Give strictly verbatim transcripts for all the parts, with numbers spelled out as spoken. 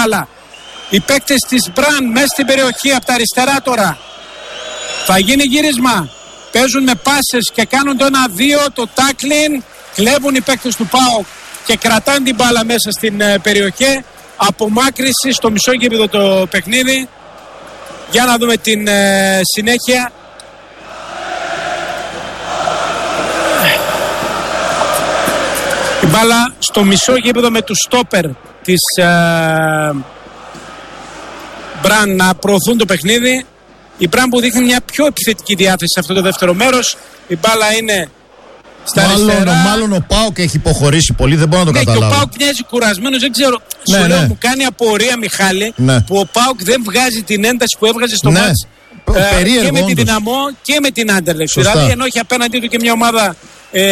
μπάλα. Οι παίκτες της Μπραν μέσα στην περιοχή από τα αριστερά τώρα. Θα γίνει γύρισμα. Παίζουν με πάσες και κάνουν το ένα δύο, το τάκλιν. Κλέβουν οι παίκτες του ΠΑΟΚ και κρατάνε την μπάλα μέσα στην ε, περιοχή. Απομάκρυση στο μισό γήπεδο το παιχνίδι. Για να δούμε την ε, συνέχεια. Η μπάλα στο μισό γήπεδο με τους στόπερ της ε, Μπραν να προωθούν το παιχνίδι. Η Μπραν που δείχνει μια πιο επιθετική διάθεση σε αυτό το δεύτερο μέρος. Η μπάλα είναι στα μάλλον, αριστερά. Μάλλον ο ΠΑΟΚ έχει υποχωρήσει πολύ, δεν μπορώ να το ναι, καταλάβω. Και ο ΠΑΟΚ μοιάζει κουρασμένος, δεν ξέρω. Ναι, σου λέω, ναι. μου κάνει απορία, Μιχάλη, ναι. που ο ΠΑΟΚ δεν βγάζει την ένταση που έβγαζε στο ναι. μάτς. Ε, και με την Δυναμό και με την Άντερλεξ. Δηλαδή, ενώ έχει απέναντί του και μια ομάδα ε,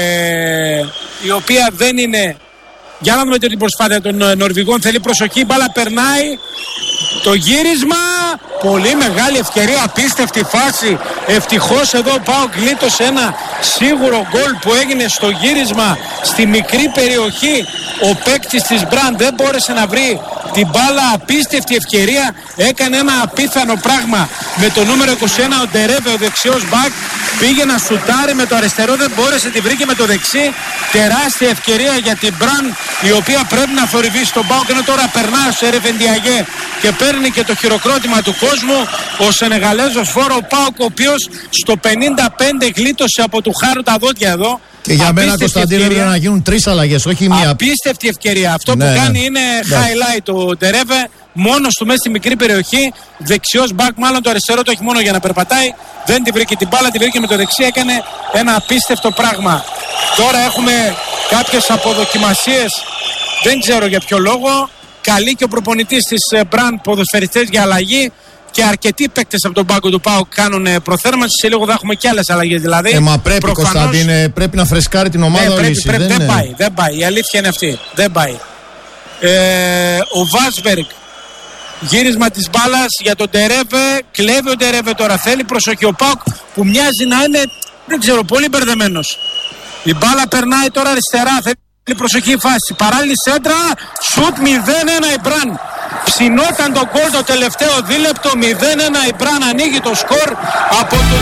η οποία δεν είναι. Για να δούμε την προσπάθεια των Νορβηγών. Θέλει προσοχή, μπάλα περνάει. Το γύρισμα, πολύ μεγάλη ευκαιρία, απίστευτη φάση. Ευτυχώς εδώ ο ΠΑΟΚ γλίτωσε ένα σίγουρο γκολ που έγινε στο γύρισμα στη μικρή περιοχή. Ο παίκτης της Μπραν δεν μπόρεσε να βρει την μπάλα, απίστευτη ευκαιρία. Έκανε ένα απίθανο πράγμα με το νούμερο είκοσι ένα, ο Ντερέβε, ο δεξιός μπακ. Πήγε να σουτάρει με το αριστερό, δεν μπόρεσε, τη βρήκε με το δεξί. Τεράστια ευκαιρία για την Μπραν, η οποία πρέπει να θορυβήσει τον ΠΑΟΚ. Ενώ τώρα περνά στο Ερεφ Ενδιαγέ και παίρνει και το χειροκρότημα του κόσμου ο Σενεγαλέζος φόρο, ο ΠΑΟΚ, ο οποίος στο πενήντα πέντε γλίτωσε από του Χάρου τα δόντια εδώ. Και για απίστευτη μένα, Κωνσταντίνο, έπρεπε να γίνουν τρεις αλλαγές, όχι μία. Απίστευτη ευκαιρία. Αυτό ναι, που ναι. κάνει είναι ναι. highlight ο Ντερέβε, μόνος του μέσα στη μικρή περιοχή. Δεξιός μπακ, μάλλον το αριστερό το έχει μόνο για να περπατάει. Δεν τη βρήκε την μπάλα, τη βρήκε με το δεξί. Έκανε ένα απίστευτο πράγμα. Τώρα έχουμε κάποιες αποδοκιμασίες. Δεν ξέρω για ποιο λόγο. Καλεί και ο προπονητής της Μπραν ποδοσφαιριστές για αλλαγή. Και αρκετοί παίκτες από τον πάγκο του ΠΑΟΚ κάνουν προθέρμανση. Σε λίγο θα έχουμε και άλλες αλλαγές. Δηλαδή, ε, μα πρέπει, προφανώς, Κωνσταντίνε, πρέπει να φρεσκάρει την ομάδα. Ναι, πρέπει, πρέπει, δεν, δεν πάει, δεν πάει. Η αλήθεια είναι αυτή. Δεν πάει. Ε, ο Βάσμπεργκ. Γύρισμα της μπάλας για τον Ντερέβε. Κλέβει ο Ντερέβε τώρα. Θέλει προσοχή ο ΠΑΟΚ που μοιάζει να είναι, δεν ξέρω, πολύ μπερδεμένος. Η μπάλα περνάει τώρα αριστερά. Θέλει προσοχή η φάση. Παράλληλη σέντρα. Σουτ μηδέν ένα η Μπραν. Ψινόταν το γκολ το τελευταίο δίλεπτο. μηδέν ένα η Μπραν ανοίγει το σκορ από το...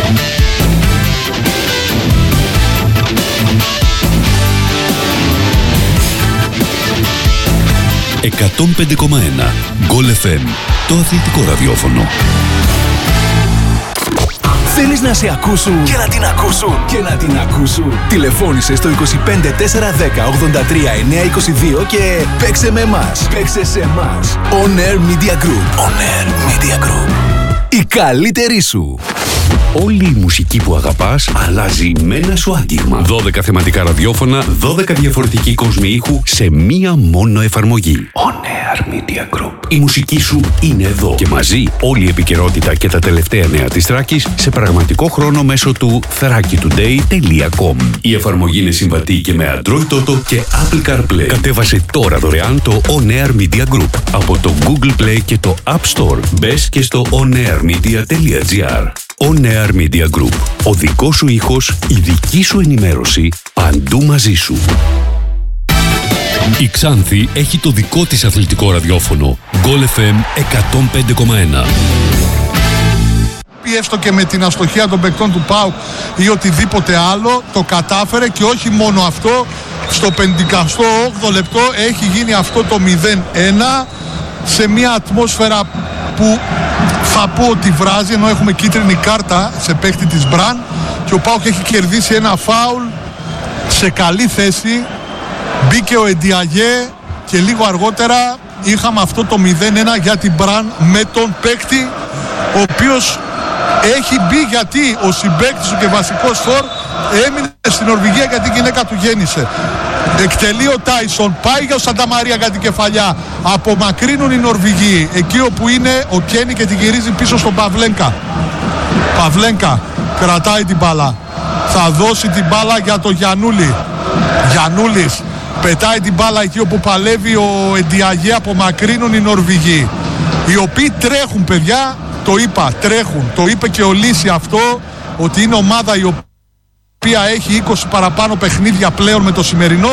εκατόν πέντε κόμμα ένα Γκολ εφ εμ, το αθλητικό ραδιόφωνο. Θέλεις να σε ακούσουν και να την ακούσουν και να την ακούσουν. Τηλεφώνησε στο είκοσι πέντε τετρακόσια δέκα ογδόντα τρία εννιακόσια είκοσι δύο και παίξε με εμάς. Παίξε σε εμάς. On Air Media Group. On Air Media Group. Η καλύτερη σου. Όλη η μουσική που αγαπάς αλλάζει με ένα σου άγγιγμα. δώδεκα θεματικά ραδιόφωνα, δώδεκα διαφορετικοί κόσμοι ήχου σε μία μόνο εφαρμογή. On Air Media Group. Η μουσική σου είναι εδώ. Και μαζί όλη η επικαιρότητα και τα τελευταία νέα της Θράκης σε πραγματικό χρόνο μέσω του θράκη τουντέι τελεία κομ. Η εφαρμογή είναι συμβατή και με Android Auto και Apple CarPlay. Κατέβασε τώρα δωρεάν το On Air Media Group από το Google Play και το App Store. Μπες και στο onairmedia τελεία gr. On Air Media Group. Ο δικός σου ήχος, η δική σου ενημέρωση, παντού μαζί σου. Η Ξάνθη έχει το δικό της αθλητικό ραδιόφωνο. Γκολ εφ εμ εκατόν πέντε κόμμα ένα. Έστω και με την αστοχία των παικτών του ΠΑΟΚ ή οτιδήποτε άλλο, το κατάφερε και όχι μόνο αυτό. Στο πενηκοστό όγδοο λεπτό έχει γίνει αυτό το μηδέν ένα σε μια ατμόσφαιρα που θα πω ότι βράζει, ενώ έχουμε κίτρινη κάρτα σε παίκτη της Μπραν και ο ΠΑΟΚ έχει κερδίσει ένα φάουλ σε καλή θέση. Μπήκε ο Ενδιαγέ και λίγο αργότερα είχαμε αυτό το μηδέν ένα για την Μπραν με τον παίκτη ο οποίος έχει μπει γιατί ο συμπαίκτης του και βασικός φορ έμεινε στην Νορβηγία γιατί η γυναίκα του γέννησε. Εκτελεί ο Τάισον, πάει για ο Σανταμαρία για την κεφαλιά. Απομακρύνουν οι Νορβηγοί εκεί όπου είναι ο Κένι και τη γυρίζει πίσω στον Παυλένκα. Παυλένκα κρατάει την μπάλα. Θα δώσει την μπάλα για το Γιαννούλη. Γιαννούλης πετάει την μπάλα εκεί όπου παλεύει ο Ενδιαγέ. Απομακρύνουν οι Νορβηγοί, οι οποίοι τρέχουν, παιδιά. Το είπα, τρέχουν. Το είπε και ο Λύση αυτό, ότι είναι ομάδα η οποία έχει είκοσι παραπάνω παιχνίδια πλέον με το σημερινό.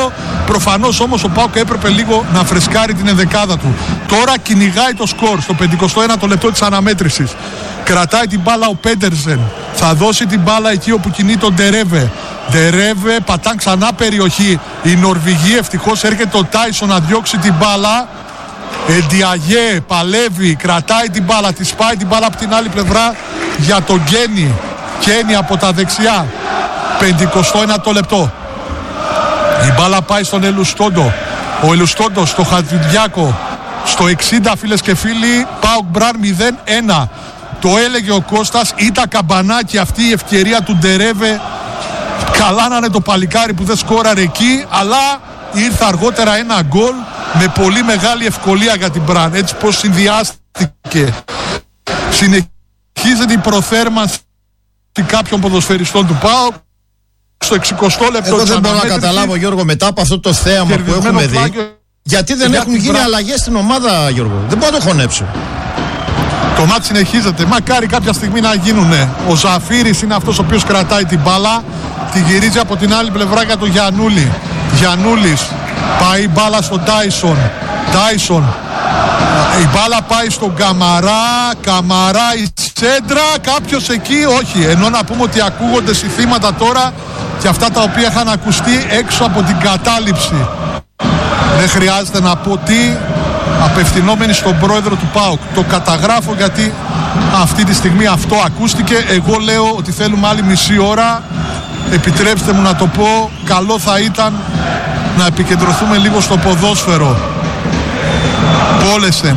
Προφανώς όμως ο ΠΑΟΚ έπρεπε λίγο να φρεσκάρει την ενδεκάδα του. Τώρα κυνηγάει το σκορ στο πενηκοστό ένατο λεπτό της αναμέτρησης. Κρατάει την μπάλα ο Πέντερσεν. Θα δώσει την μπάλα εκεί όπου κινεί τον Ντερέβε. Ντερέβε, πατάν ξανά περιοχή. Η Νορβηγία, ευτυχώς έρχεται ο Τάισον να διώξει την μπάλα. Εντιαγέ παλεύει, κρατάει την μπάλα, τη σπάει την μπάλα από την άλλη πλευρά για τον Γκένι. Γκένι από τα δεξιά. πενηκοστό ένατο λεπτό. Η μπάλα πάει στον Ελουστόντο. Ο Ελουστόντο στο Χατζηδιάκο. Στο εξήντα, φίλες και φίλοι, ΠΑΟΚ Μπραν μηδέν ένα. Το έλεγε ο Κώστας, ήταν καμπανάκι αυτή η ευκαιρία του Ντερέβε. Καλά να είναι το παλικάρι που δεν σκόραρε εκεί, αλλά ήρθε αργότερα ένα γκολ με πολύ μεγάλη ευκολία για την Μπραν. Έτσι πως συνδυάστηκε. Συνεχίζεται η προθέρμανση κάποιων ποδοσφαιριστών του ΠΑΟΚ. Στο εξηκοστό λεπτό. Εγώ δεν μπορώ να καταλάβω, Γιώργο, μετά από αυτό το θέαμα που έχουμε δει, γιατί δεν έχουν γίνει μπρα... αλλαγές στην ομάδα, Γιώργο. Δεν μπορώ να το χωνέψω. Το μάτι συνεχίζεται. Μακάρι κάποια στιγμή να γίνουνε. Ο Ζαφύρης είναι αυτός ο οποίος κρατάει την μπάλα. Τη γυρίζει από την άλλη πλευρά για τον Γιαννούλη. Γιαννούλης. Πάει η μπάλα στον Τάισον. Τάισον. Η μπάλα πάει στον Καμαρά. Καμαρά η σέντρα. Κάποιος εκεί. Όχι. Ενώ να πούμε ότι ακούγονται συνθήματα τώρα και αυτά τα οποία είχαν ακουστεί έξω από την κατάληψη. Δεν χρειάζεται να πω τι. Απευθυνόμενοι στον πρόεδρο του ΠΑΟΚ. Το καταγράφω γιατί αυτή τη στιγμή αυτό ακούστηκε. Εγώ λέω ότι θέλουμε άλλη μισή ώρα. Επιτρέψτε μου να το πω. Καλό θα ήταν να επικεντρωθούμε λίγο στο ποδόσφαιρο. Πόλεσεν.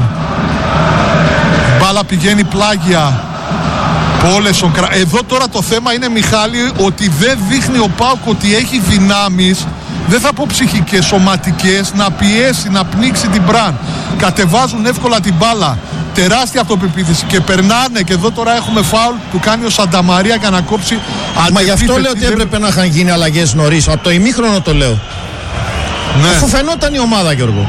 Η μπάλα πηγαίνει πλάγια. Πόλεσον. Εδώ τώρα το θέμα είναι, Μιχάλη, ότι δεν δείχνει ο ΠΑΟΚ ότι έχει δυνάμεις. Δεν θα πω ψυχικές, σωματικές, να πιέσει, να πνίξει την Μπραν. Κατεβάζουν εύκολα την μπάλα. Τεράστια αυτοπεποίθηση και περνάνε. Και εδώ τώρα έχουμε φάουλ που κάνει ο Σανταμαρία για να κόψει. Μα γι' αυτό λέω ότι έπρεπε να είχαν γίνει αλλαγές νωρίς. Από το ημίχρονο το λέω. Ναι. Αφού φαινόταν η ομάδα, Γιώργο.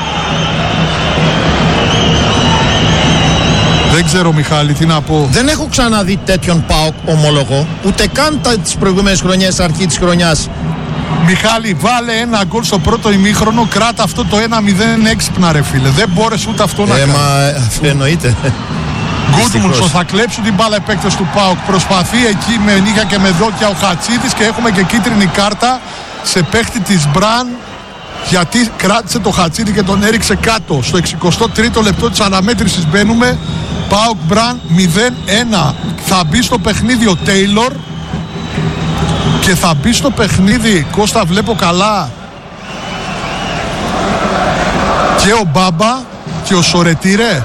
Δεν ξέρω, Μιχάλη, τι να πω. Δεν έχω ξαναδεί τέτοιον ΠΑΟΚ, ομολογώ. Ούτε καν τις προηγούμενες χρονιές, αρχή της χρονιάς. Μιχάλη, βάλε ένα γκολ στο πρώτο ημίχρονο, κράτα αυτό το ένα μηδέν έξυπνα, ρε φίλε. Δεν μπόρεσε ούτε αυτό ε, να κάνει. Μα εννοείται. Γκούτμουνσον, θα κλέψουν την μπάλα οι παίκτες του ΠΑΟΚ. Προσπαθεί εκεί με νύχια και με δόκια ο Χατσίδης και έχουμε και κίτρινη κάρτα σε παίκτη της Μπραν, γιατί κράτησε το Χατσίδη και τον έριξε κάτω. Στο εξηκοστό τρίτο λεπτό της αναμέτρησης μπαίνουμε. ΠΑΟΚ Μπραν μηδέν ένα. Θα μπει στο παιχνίδι ο Τέιλορ. Και θα μπει στο παιχνίδι, Κώστα, βλέπω καλά, και ο Μπάμπα και ο Σορετήρε.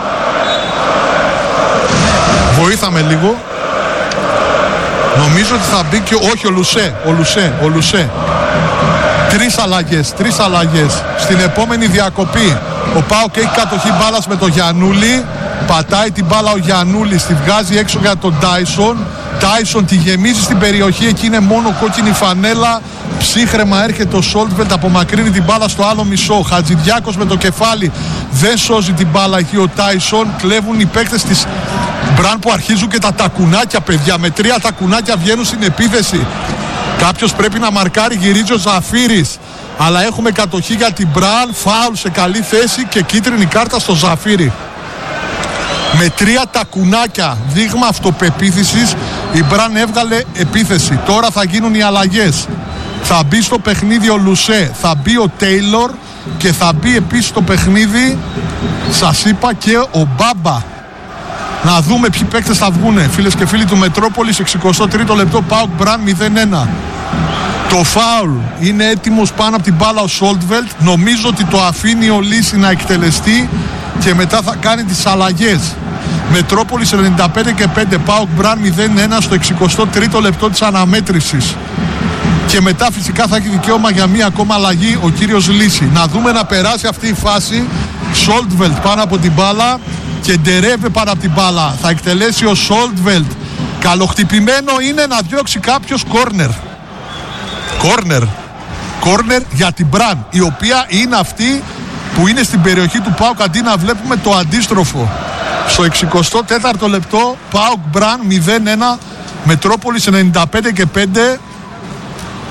Βοήθαμε λίγο. Νομίζω ότι θα μπει και όχι ο Λουσέ. Ο Λουσέ, ο Λουσέ. Τρεις αλλαγές, τρεις αλλαγές. Στην επόμενη διακοπή ο ΠΑΟΚ έχει κατοχή μπάλας με τον Γιαννούλη. Πατάει την μπάλα ο Γιαννούλης, τη βγάζει έξω για τον Τάισον. Τάισον τη γεμίζει στην περιοχή, εκεί είναι μόνο κόκκινη φανέλα. Ψύχρεμα έρχεται ο Σόλτβελτ, απομακρύνει την μπάλα στο άλλο μισό. Χατζηδιάκος με το κεφάλι δεν σώζει την μπάλα εκεί ο Τάισον. Κλέβουν οι παίκτες της Μπραν που αρχίζουν και τα τακουνάκια, παιδιά. Με τρία τακουνάκια βγαίνουν στην επίθεση. Κάποιος πρέπει να μαρκάρει, γυρίζει ο Ζαφύρης. Αλλά έχουμε κατοχή για την Μπραν. Φάουλ σε καλή θέση και κίτρινη κάρτα στο Ζαφύρη. Με τρία τακουνάκια, δείγμα αυτοπεποίθησης, η Μπραν έβγαλε επίθεση. Τώρα θα γίνουν οι αλλαγές. Θα μπει στο παιχνίδι ο Λουσέ, θα μπει ο Τέιλορ και θα μπει επίσης στο παιχνίδι, σας είπα, και ο Μπάμπα. Να δούμε ποιοι παίκτες θα βγουνε. Φίλες και φίλοι του Μετρόπολης, εξηκοστό τρίτο λεπτό, ΠΑΟΚ Μπραν μηδέν ένα. Το φάουλ είναι έτοιμος πάνω από την μπάλα ο Σόλτβελτ. Νομίζω ότι το αφήνει ο Λύση να εκτελεστεί και μετά θα κάνει τις αλλαγές. Μετρόπολης ενενήντα πέντε και πέντε, ΠΑΟΚ Μπραν μηδέν ένα στο εξηκοστό τρίτο λεπτό της αναμέτρησης. Και μετά φυσικά θα έχει δικαίωμα για μία ακόμα αλλαγή ο κύριος Λύση. Να δούμε να περάσει αυτή η φάση. Σόλτβελτ πάνω από την μπάλα και Ντερέβε πάνω από την μπάλα. Θα εκτελέσει ο Σόλτβελτ. Καλοχτυπημένο είναι να διώξει κάποιος κόρνερ. Κόρνερ. Κόρνερ για την Μπραν, η οποία είναι αυτή που είναι στην περιοχή του ΠΑΟΚ, αντί να βλέπουμε το αντίστροφο. Στο εξηκοστό τέταρτο λεπτό, ΠΑΟΚ Μπραν μηδέν ένα, Μετρόπολης ενενήντα πέντε και πέντε.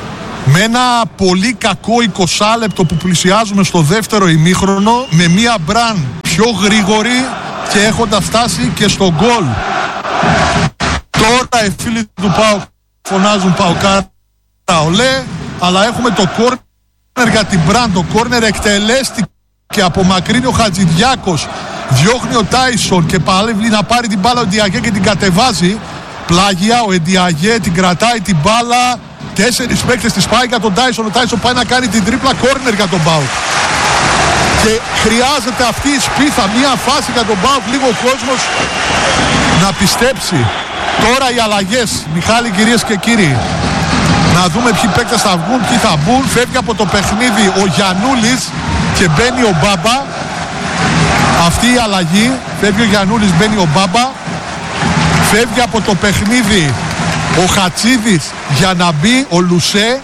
Με ένα πολύ κακό είκοσι λεπτό που πλησιάζουμε στο δεύτερο ημίχρονο, με μία Μπραν πιο γρήγορη και έχοντας φτάσει και στο γκολ. Τώρα οι φίλοι του ΠΑΟΚ φωνάζουν Παοκάρα ολέ, αλλά έχουμε το κόρνερ για την Μπραν. Το κόρνερ εκτελέστηκε και απομακρύνει ο Χατζηδιάκος, διώχνει ο Τάισον και παλεύει να πάρει την μπάλα ο Ντιαγέ και την κατεβάζει. Πλάγια, ο Εντιαγέ την κρατάει την μπάλα. Τέσσερις παίκτες της πάει για τον Τάισον. Ο Τάισον πάει να κάνει την τρίπλα, κόρνερ για τον ΠΑΟΚ. Και χρειάζεται αυτή η σπίθα, μια φάση για τον ΠΑΟΚ, λίγο ο κόσμος να πιστέψει. Τώρα οι αλλαγές, Μιχάλη, κυρίες και κύριοι. Να δούμε ποιοι παίκτες θα βγουν, ποιοι θα μπουν. Φεύγει από το παιχνίδι ο Γιαννούλης και μπαίνει ο Μπάμπα. Αυτή η αλλαγή, φεύγει ο Γιαννούλης, μπαίνει ο Μπάμπα. Φεύγει από το παιχνίδι ο Χατσίδης για να μπει ο Λουσέ.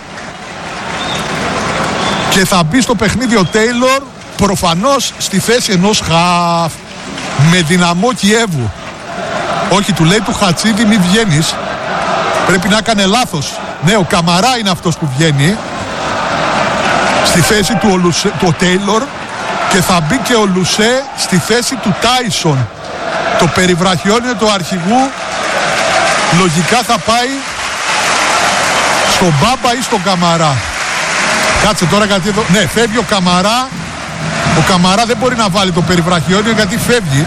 Και θα μπει στο παιχνίδι ο Τέιλορ, προφανώς στη θέση ενός χαφ, με δυναμό Κιέβου. Όχι, του λέει του Χατσίδη μη βγαίνεις. Πρέπει να έκανε λάθος. Ναι, ο Καμαρά είναι αυτός που βγαίνει στη θέση του ο, Λουσέ, του ο Τέιλορ. Και θα μπει και ο Λουσέ στη θέση του Τάισον. Το περιβραχιόνιο του αρχηγού λογικά θα πάει στον Μπάμπα ή στον Καμαρά. Κάτσε τώρα γιατί εδώ... Ναι, φεύγει ο Καμαρά. Ο Καμαρά δεν μπορεί να βάλει το περιβραχιόνιο γιατί φεύγει.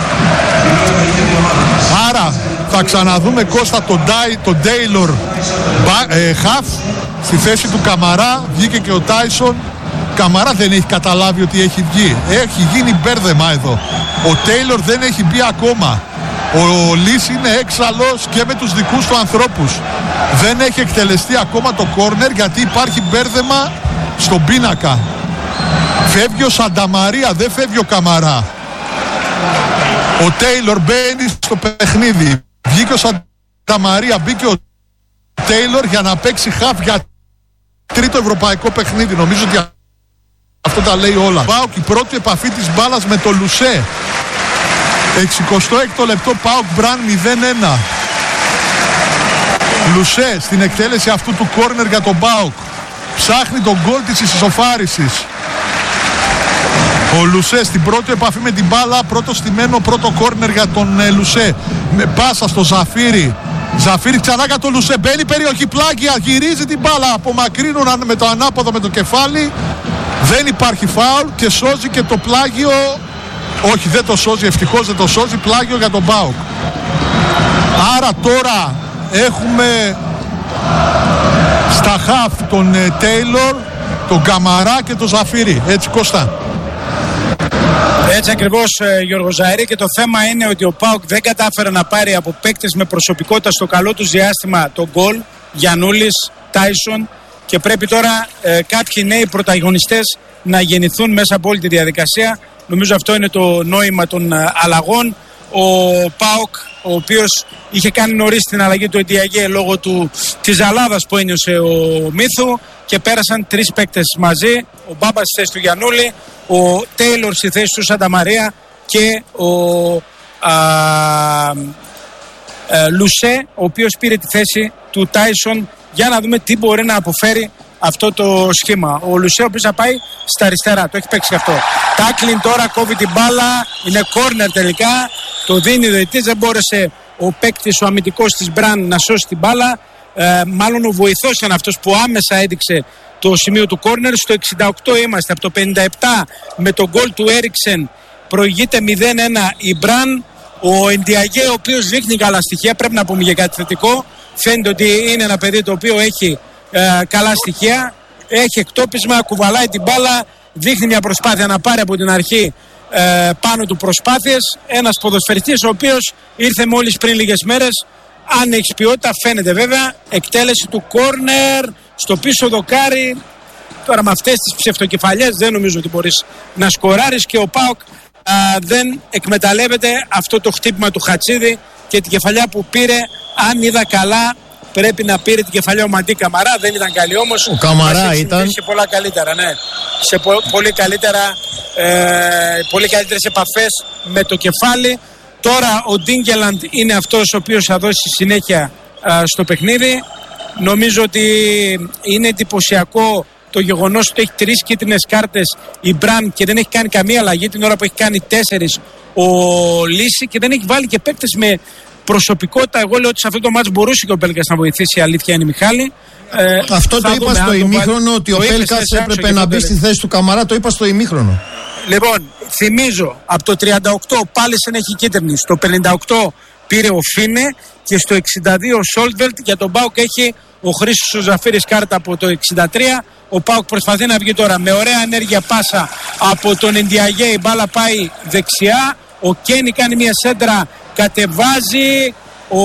Άρα θα ξαναδούμε Κώστα τον, Ντάι, τον Τέιλορ ε, Χαφ στη θέση του Καμαρά. Βγήκε και ο Τάισον. Καμαρά δεν έχει καταλάβει ότι έχει βγει. Έχει γίνει μπέρδεμα εδώ. Ο Τέιλορ δεν έχει μπει ακόμα. Ο Λύς είναι έξαλλος και με τους δικούς του ανθρώπους. Δεν έχει εκτελεστεί ακόμα το κόρνερ γιατί υπάρχει μπέρδεμα στον πίνακα. Φεύγει ο Σανταμαρία, δεν φεύγει ο Καμαρά. Ο Τέιλορ μπαίνει στο παιχνίδι. Βγήκε ο Σανταμαρία, μπήκε ο Τέιλορ για να παίξει χαφ για τρίτο ευρωπαϊκό παιχνίδι. Νομίζω ότι αυτό τα λέει όλα. ΠΑΟΚ, η πρώτη επαφή της μπάλας με το Λουσέ. εξηκοστό έκτο λεπτό, ΠΑΟΚ Μπραν μηδέν ένα. Λουσέ στην εκτέλεση αυτού του κόρνερ για τον ΠΑΟΚ. Ψάχνει τον γκολ της ισοφάρισης. Ο Λουσέ στην πρώτη επαφή με την μπάλα, πρώτο στημένο, πρώτο κόρνερ για τον ε, Λουσέ. Με πάσα στο Ζαφύρι. Ζαφύρι ξανά για τον Λουσέ. Μπαίνει περιοχή, Πλάγια, γυρίζει την μπάλα. Απομακρύνουν με το ανάποδο με το κεφάλι. Δεν υπάρχει φάουλ και σώζει και το Πλάγιο. Όχι, δεν το σώζει, ευτυχώς δεν το σώζει. Πλάγιο για τον ΠΑΟΚ. Άρα τώρα έχουμε στα χαφ τον ε, Τέιλορ, τον Καμαρά και τον Ζαφύρι. Έτσι, Κώστα. Έτσι ακριβώς, Γιώργο Ζαήρη, και το θέμα είναι ότι ο ΠΑΟΚ δεν κατάφερε να πάρει από παίκτες με προσωπικότητα στο καλό του διάστημα τον γκολ. Γιαννούλης, Τάισον, και πρέπει τώρα ε, κάποιοι νέοι πρωταγωνιστές να γεννηθούν μέσα από όλη τη διαδικασία. Νομίζω αυτό είναι το νόημα των ε, αλλαγών. Ο ΠΑΟΚ, ο οποίος είχε κάνει νωρίς την αλλαγή του Εντιαγέ λόγω του, της ζαλάδας που ένιωσε ο Μίθου, και πέρασαν τρεις παίκτες μαζί. Ο Μπάμπας στη θέση του Γιαννούλη, ο Τέιλορ στη θέση του Σανταμαρία και ο α, α, Λουσέ, ο οποίος πήρε τη θέση του Τάισον, για να δούμε τι μπορεί να αποφέρει αυτό το σχήμα. Ο Λουσέ, ο οποίος θα πάει στα αριστερά, το έχει παίξει αυτό. Τάκλιν τώρα, κόβει την μπάλα, είναι κόρνερ τελικά, το δίνει ο διαιτητής, δεν μπόρεσε ο παίκτης, ο αμυντικός της Μπραν να σώσει την μπάλα. Ε, μάλλον ο βοηθός ήταν αυτός που άμεσα έδειξε το σημείο του κόρνερ. Στο εξήντα οκτώ είμαστε, από το πενήντα επτά με τον γκολ του Έριξεν προηγείται μηδέν ένα η Μπραν. Ο Εντιαγέ, ο οποίος δείχνει καλά στοιχεία, πρέπει να πούμε για κάτι θετικό. Φαίνεται ότι είναι ένα παιδί το οποίο έχει ε, καλά στοιχεία, έχει εκτόπισμα, κουβαλάει την μπάλα, δείχνει μια προσπάθεια να πάρει από την αρχή ε, πάνω του προσπάθειες. Ένας ποδοσφαιριστής ο οποίος ήρθε μόλις πριν λίγες μέρες. Αν έχει ποιότητα, φαίνεται βέβαια. Εκτέλεση του κόρνερ στο πίσω δοκάρι. Τώρα με αυτές τις ψευτοκεφαλιές δεν νομίζω ότι μπορείς να σκοράρεις, και ο ΠΑΟΚ α, δεν εκμεταλλεύεται αυτό το χτύπημα του Χατσίδη και την κεφαλιά που πήρε. Αν είδα καλά, πρέπει να πήρε την κεφαλιά ο Μαντί Καμαρά. Δεν ήταν καλή όμως. Ο Καμαρά ήταν. Σε πολλά καλύτερα, ναι. Σε πο, πολύ καλύτερα, ε, πολύ καλύτερες επαφές με το κεφάλι. Τώρα ο Ντίνγκελαντ είναι αυτός ο οποίος θα δώσει συνέχεια α, στο παιχνίδι. νομίζω ότι είναι εντυπωσιακό το γεγονός ότι έχει τρεις κίτρινες κάρτες η Μπραν και δεν έχει κάνει καμία αλλαγή την ώρα που έχει κάνει τέσσερις ο Λύση και δεν έχει βάλει και παίκτες με προσωπικότητα. Εγώ λέω ότι σε αυτό το μάτς μπορούσε και ο Πέλκας να βοηθήσει, η αλήθεια είναι, Μιχάλη. Ε, αυτό το είπα στο ημίχρονο, ότι ο Πέλκας έπρεπε να μπει στη θέση του Καμαρά, το είπα στο ημίχρονο. Λοιπόν, θυμίζω, από το τριάντα οκτώ ο Πάλισεν έχει κίτρινη, στο πενήντα οκτώ πήρε ο Φίνε και στο εξήντα δύο ο Σόλτβελτ. Για τον ΠΑΟΚ έχει ο Χρήστος ο Ζαφύρης κάρτα από το εξήντα τρία. Ο ΠΑΟΚ προσπαθεί να βγει τώρα με ωραία ενέργεια πάσα από τον Εντιαγέ, η μπάλα πάει δεξιά, ο Κένι κάνει μια σέντρα, κατεβάζει, ο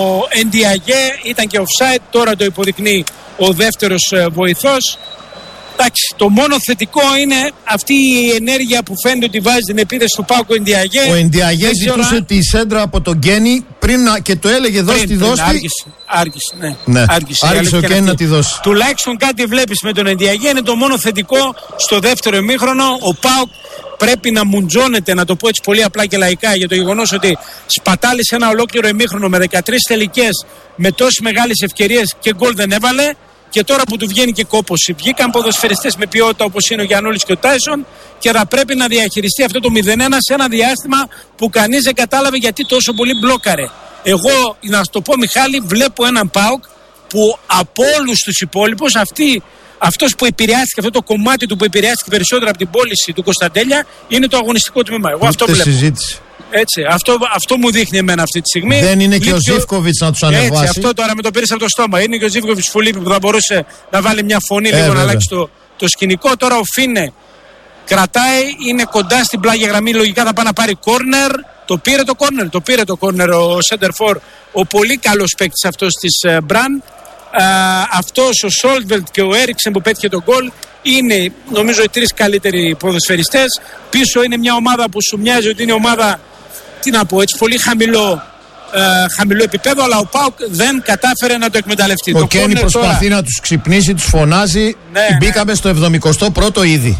Εντιαγέ ήταν και offside, τώρα το υποδεικνύει ο δεύτερος βοηθός. Εντάξει, το μόνο θετικό είναι αυτή η ενέργεια που φαίνεται ότι βάζει την επίθεση του ΠΑΟΚ ο Εντιαγέ. Ο Εντιαγέ ζητούσε να... τη σέντρα από τον Γκένι πριν να... και το έλεγε δώσει τη δώσει. Άργησε, άργησε, ναι. ναι. Άργησε, άργησε ο Γκένι να τη δώσει. Τουλάχιστον κάτι βλέπεις με τον Εντιαγέ, είναι το μόνο θετικό στο δεύτερο ημίχρονο. Ο ΠΑΟΚ πρέπει να μουντζώνεται, να το πω έτσι πολύ απλά και λαϊκά, για το γεγονός ότι σπατάλησε ένα ολόκληρο ημίχρονο με δεκατρείς τελικές, με τόσες μεγάλες ευκαιρίες και γκολ δεν έβαλε. Και τώρα που του βγαίνει και κόπωση, βγήκαν ποδοσφαιριστές με ποιότητα όπως είναι ο Γιαννούλης και ο Τάισον και θα πρέπει να διαχειριστεί αυτό το μηδέν ένα σε ένα διάστημα που κανείς δεν κατάλαβε γιατί τόσο πολύ μπλόκαρε. Εγώ, να σου το πω, Μιχάλη, βλέπω έναν ΠΑΟΚ που από όλους τους υπόλοιπους αυτή, αυτός που επηρεάστηκε, αυτό το κομμάτι του που επηρεάστηκε περισσότερο από την πώληση του Κωνσταντέλια είναι το αγωνιστικό τμήμα. Εγώ αυτό βλέπω. Συζήτηση. Έτσι, αυτό, αυτό μου δείχνει εμένα αυτή τη στιγμή. Δεν είναι και ο Ζίβκοβιτς να τους ανεβάσει. Έτσι, αυτό τώρα με το πήρες από το στόμα. Είναι και ο Ζίβκοβιτς που λείπει, που θα μπορούσε να βάλει μια φωνή ε, λίγο βέβαια. Να αλλάξει το, το σκηνικό. Τώρα ο Φίνε κρατάει, είναι κοντά στην πλάγια γραμμή. Λογικά θα πάει να πάρει κόρνερ. Το πήρε το κόρνερ, το πήρε το κόρνερ ο Σέντερφορ, ο πολύ καλός παίκτης αυτός της uh, Μπραν. Uh, αυτός ο Σόλτβελτ και ο Έριξεν που πέτυχε τον γκολ είναι νομίζω οι τρεις καλύτεροι ποδοσφαιριστές. Πίσω είναι μια ομάδα που σου μοιάζει ότι είναι ομάδα, τι να πω, έτσι πολύ χαμηλό, ε, χαμηλό επίπεδο, αλλά ο ΠΑΟΚ δεν κατάφερε να το εκμεταλλευτεί. Ο Κένι προσπαθεί τώρα να τους ξυπνήσει, τους φωνάζει. Ναι, μπήκαμε ναι. στο εβδομηκοστό πρώτο ήδη.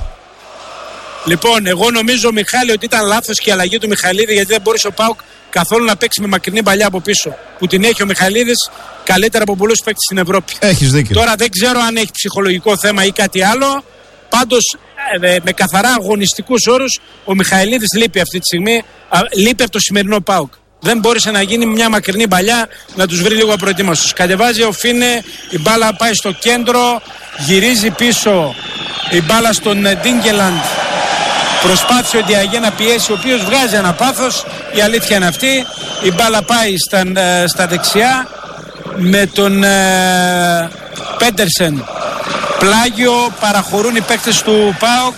Λοιπόν, εγώ νομίζω, Μιχάλη, ότι ήταν λάθος και η αλλαγή του Μιχαλίδη, γιατί δεν μπορούσε ο ΠΑΟΚ καθόλου να παίξει με μακρινή παλιά από πίσω. Που την έχει ο Μιχαλίδης καλύτερα από πολλούς παίκτες στην Ευρώπη. Έχεις δίκιο. Τώρα δεν ξέρω αν έχει ψυχολογικό θέμα ή κάτι άλλο. Πάντως, ε, με καθαρά αγωνιστικούς όρους, ο Μιχαηλίδης λείπει αυτή τη στιγμή. Α, λείπει από το σημερινό ΠΑΟΚ. Δεν μπόρεσε να γίνει μια μακρινή παλιά, να τους βρει λίγο απροετοίμαστος. Κατεβάζει ο Φίνε, η μπάλα πάει στο κέντρο, γυρίζει πίσω η μπάλα στον Ντίνγκελαντ. Προσπάθησε ο Ντιαγέ να πιέσει, ο οποίος βγάζει ένα πάθος. Η αλήθεια είναι αυτή. Η μπάλα πάει στα, στα δεξιά με τον ε, Πέντερσεν. Πλάγιο, παραχωρούν οι παίκτες του ΠΑΟΚ.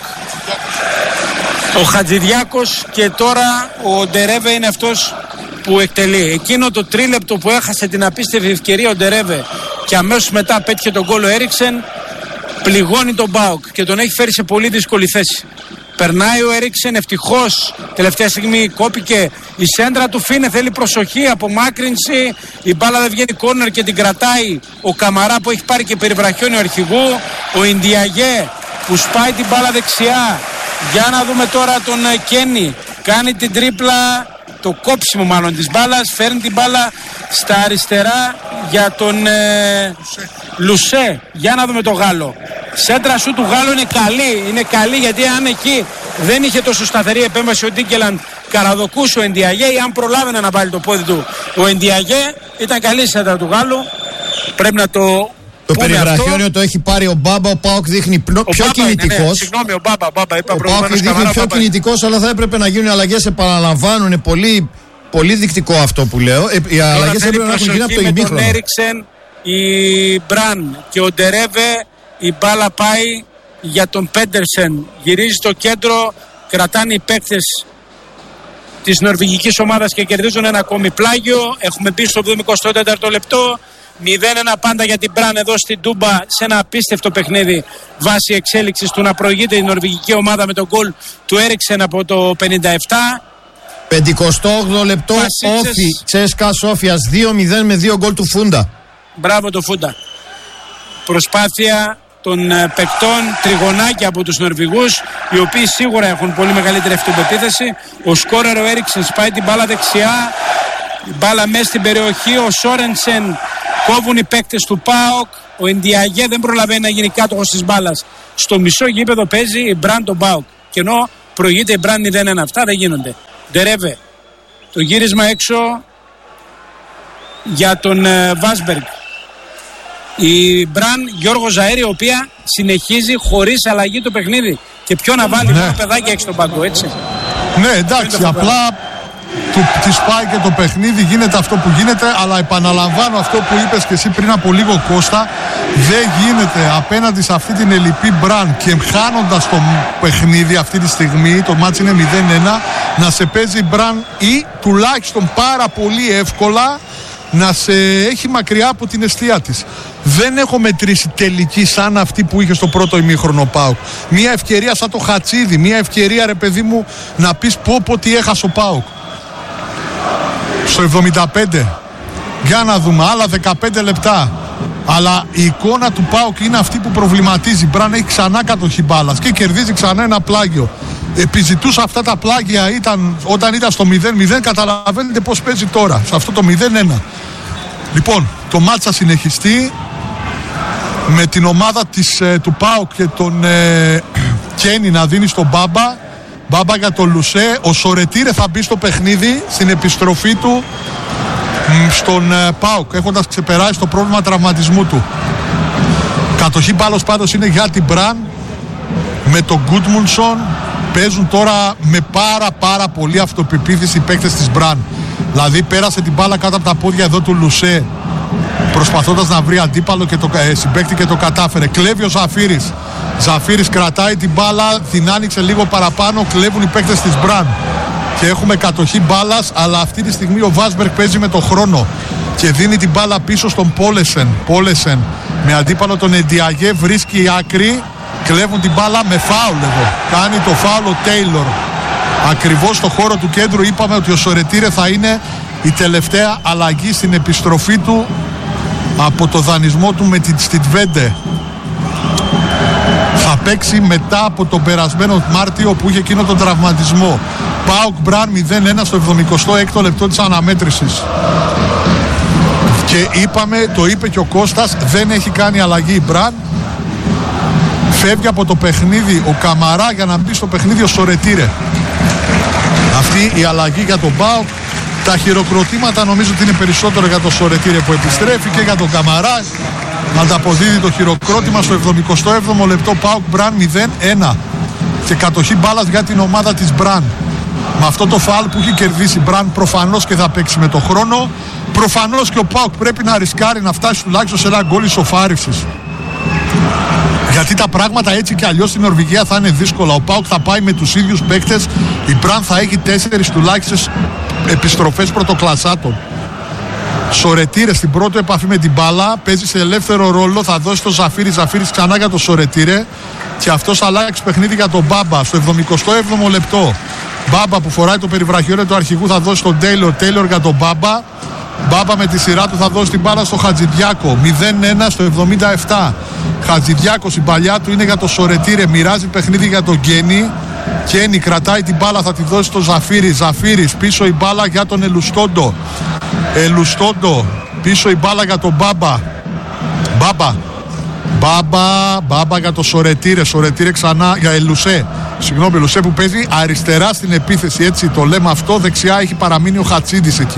Ο Χατζηδιάκος και τώρα ο Ντερέβε είναι αυτός που εκτελεί. Εκείνο το τρίλεπτο που έχασε την απίστευτη ευκαιρία ο Ντερέβε και αμέσως μετά πέτυχε τον γκολ ο Έριξεν, πληγώνει τον ΠΑΟΚ και τον έχει φέρει σε πολύ δύσκολη θέση. Περνάει ο Έριξεν, ευτυχώς τελευταία στιγμή κόπηκε η σέντρα του. Φίνε, θέλει προσοχή, απομάκρυνση. Η μπάλα δεν βγαίνει κόρνερ και την κρατάει ο Καμαρά που έχει πάρει και περιβραχιόνιο αρχηγού. Ο Ιντιαγέ που σπάει την μπάλα δεξιά. Για να δούμε τώρα τον Κένι. Κάνει την τρίπλα, το κόψιμο μάλλον της μπάλας. Φέρνει την μπάλα στα αριστερά για τον ε, Λουσέ. Για να δούμε τον Γάλλο. Σέντρα σου του Γάλλου είναι καλή. Είναι καλή γιατί αν εκεί δεν είχε τόσο σταθερή επέμβαση ο Ντίνκελαντ, καραδοκούσε ο Εντιαγέ, ή αν προλάβαινε να βάλει το πόδι του ο Εντιαγέ, ήταν καλή σέντρα του Γάλλου. Πρέπει να το. Το περιβραχιόνιο το έχει πάρει ο Μπάμπα. Ο ΠΑΟΚ δείχνει πιο κινητικός. Ναι, ναι, συγγνώμη, ο Μπάμπα. Μπάμπα είπα ο ΠΑΟΚ δείχνει Καμαρά, πιο κινητικός, αλλά θα έπρεπε να γίνουν αλλαγές. Επαναλαμβάνουν, είναι πολύ, πολύ δεικτικό αυτό που λέω. Ε, οι αλλαγές έπρεπε να έχουν γίνει από το ημίχρονο. Ο Έριξεν, η Μπραν και ο Ντερέβε. Η μπάλα πάει για τον Πέντερσεν. Γυρίζει στο κέντρο. Κρατάνε οι παίκτες της νορβηγικής ομάδας και κερδίζουν ένα ακόμη πλάγιο. Έχουμε μπει στο εβδομηκοστό τέταρτο λεπτό. μηδέν ένα πάντα για την Μπραν εδώ στην Τούμπα, σε ένα απίστευτο παιχνίδι βάσει εξέλιξης του να προηγείται η νορβηγική ομάδα με τον γκολ του Έριξεν από το πενήντα επτά. πενηκοστό όγδοο λεπτό. Όφι Τσέσκα Σόφιας δύο μηδέν με δύο γκολ του Φούντα. Μπράβο το Φούντα. Προσπάθεια των παικτών, τριγωνάκια από τους Νορβηγούς, οι οποίοι σίγουρα έχουν πολύ μεγαλύτερη αυτοπεποίθηση. Ο σκόρερ ο Έριξεν σπάει την μπάλα δεξιά, η μπάλα μέσα στην περιοχή, ο Σόρενσεν Κόβουν οι παίκτες του ΠΑΟΚ. Ο Εντιαγέ δεν προλαβαίνει να γίνει κάτοχος της μπάλας. Στο μισό γήπεδο παίζει η Μπραν τον ΠΑΟΚ. Και ενώ προηγείται η Μπραν μηδέν ένα. Αυτά δεν γίνονται. Ντερέβε. Το γύρισμα έξω για τον ε, Βάσμπεργκ. Η Μπραν Γιώργο Ζαέρη, η οποία συνεχίζει χωρίς αλλαγή το παιχνίδι. Και ποιο να βάλει, ναι. Ένα παιδάκι έξω στον πάγκο, έτσι. Ναι, εντάξει, απλά του, της πάει και το παιχνίδι, γίνεται αυτό που γίνεται, αλλά επαναλαμβάνω αυτό που είπες και εσύ πριν από λίγο, Κώστα, δεν γίνεται απέναντι σε αυτή την ελλειπή Μπραν και χάνοντας το παιχνίδι αυτή τη στιγμή, το μάτς είναι μηδέν ένα, να σε παίζει Μπραν ή τουλάχιστον πάρα πολύ εύκολα να σε έχει μακριά από την εστία της. Δεν έχω μετρήσει τελική σαν αυτή που είχε στο πρώτο ημίχρονο ΠΑΟΚ. Μια ευκαιρία σαν το Χατσίδι, μια ευκαιρία, ρε παιδί μου, να πεις πω πω τι έχασε ο ΠΑΟΚ. Στο εβδομήντα πέντε. Για να δούμε, άλλα δεκαπέντε λεπτά. Αλλά η εικόνα του ΠΑΟΚ είναι αυτή που προβληματίζει. Μπραν έχει ξανά κατοχή μπάλας και κερδίζει ξανά ένα πλάγιο. Επιζητούσα αυτά τα πλάγια ήταν, όταν ήταν στο μηδέν μηδέν. Καταλαβαίνετε πώς παίζει τώρα, σε αυτό το μηδέν ένα. Λοιπόν, το μάτς θα συνεχιστεί με την ομάδα της, ε, του ΠΑΟΚ και τον ε, Κένι να δίνει στον Μπάμπα. Μπάμπα για τον Λουσέ. Ο Σορετήρε θα μπει στο παιχνίδι στην επιστροφή του στον ε, ΠΑΟΚ, έχοντας ξεπεράσει το πρόβλημα τραυματισμού του. Κατοχή μπάλος πάντως είναι για την Μπραν με τον Γκούτμουνσον. Παίζουν τώρα με πάρα πάρα πολύ αυτοπεποίθηση οι παίκτες της Μπραν. Δηλαδή πέρασε την μπάλα κάτω από τα πόδια εδώ του Λουσέ, προσπαθώντας να βρει αντίπαλο και το ε, συμπαίκτη, και το κατάφερε. Κλέβει ο Ζαφύρης. Ζαφύρης κρατάει την μπάλα, την άνοιξε λίγο παραπάνω, κλέβουν οι παίκτες της Μπραν. Και έχουμε κατοχή μπάλας, αλλά αυτή τη στιγμή ο Βάσμπεργκ παίζει με το χρόνο και δίνει την μπάλα πίσω στον Πόλεσεν. Πόλεσεν με αντίπαλο τον Εντιαγέ βρίσκει άκρη. Κλέβουν την μπάλα με φάουλ εδώ. Κάνει το φάουλ ο Τέιλορ. Ακριβώς στο χώρο του κέντρου. Είπαμε ότι ο Σορετήρε θα είναι η τελευταία αλλαγή στην επιστροφή του από το δανεισμό του με την Στιτβέντε. Θα παίξει μετά από τον περασμένο Μάρτιο που είχε εκείνο τον τραυματισμό. ΠΑΟΚ Μπραν μηδέν ένα στο εβδομηκοστό έκτο λεπτό της αναμέτρησης. Και είπαμε, το είπε και ο Κώστας, δεν έχει κάνει αλλαγή η Μπραν. Φεύγει από το παιχνίδι ο Καμαρά για να μπει στο παιχνίδι ο Σορετήρε. Αυτή η αλλαγή για τον ΠΑΟΚ. Τα χειροκροτήματα νομίζω ότι είναι περισσότερο για τον Σορετήρε που επιστρέφει και για τον Καμαρά. Ανταποδίδει το χειροκρότημα στο εβδομηκοστό έβδομο λεπτό. ΠΑΟΚ Μπραν μηδέν ένα. Και κατοχή μπάλας για την ομάδα της Μπραν. Με αυτό το φάουλ που έχει κερδίσει Μπραν, προφανώς και θα παίξει με το χρόνο. Προφανώς και ο ΠΑΟΚ πρέπει να ρισκάρει να φτάσει τουλάχιστον σε ένα γκολ ισοφάρισης. Γιατί τα πράγματα έτσι και αλλιώς στην Νορβηγία θα είναι δύσκολα. Ο ΠΑΟΚ θα πάει με τους ίδιους παίκτες. Η Μπραν θα έχει τέσσερις τουλάχιστον επιστροφές πρωτοκλασσάτων. Σορετήρε στην πρώτη επαφή με την μπάλα. Παίζει σε ελεύθερο ρόλο. Θα δώσει το Ζαφύρι. Ζαφύρι ξανά για το Σορετήρε. Και αυτός αλλάξει παιχνίδι για τον Μπάμπα. Στο εβδομηκοστό έβδομο λεπτό. Μπάμπα που φοράει το περιβραχιόνιο του αρχηγού θα δώσει τον Τέιλορ. Τέιλορ για τον Μπάμπα. Μπάμπα με τη σειρά του θα δώσει την μπάλα στο Χατζηδιάκο. μηδέν ένα στο εβδομήντα επτά. Χατζηδιάκος, η παλιά του είναι για το Σορετήρε. Μοιράζει παιχνίδι για τον Γκένι. Γκένι κρατάει την μπάλα, θα τη δώσει στο Ζαφύρι. Ζαφύρις πίσω η μπάλα για τον Ελουστόντο. Ελουστόντο πίσω η μπάλα για τον Μπάμπα. Μπάμπα. Μπάμπα, μπάμπα για το Σορετήρε. Σορετήρε ξανά για Ελουσέ. Συγγνώμη, Ελουσέ που παίζει αριστερά στην επίθεση. Έτσι το λέμε αυτό. Δεξιά έχει παραμείνει ο Χατσίδης εκεί.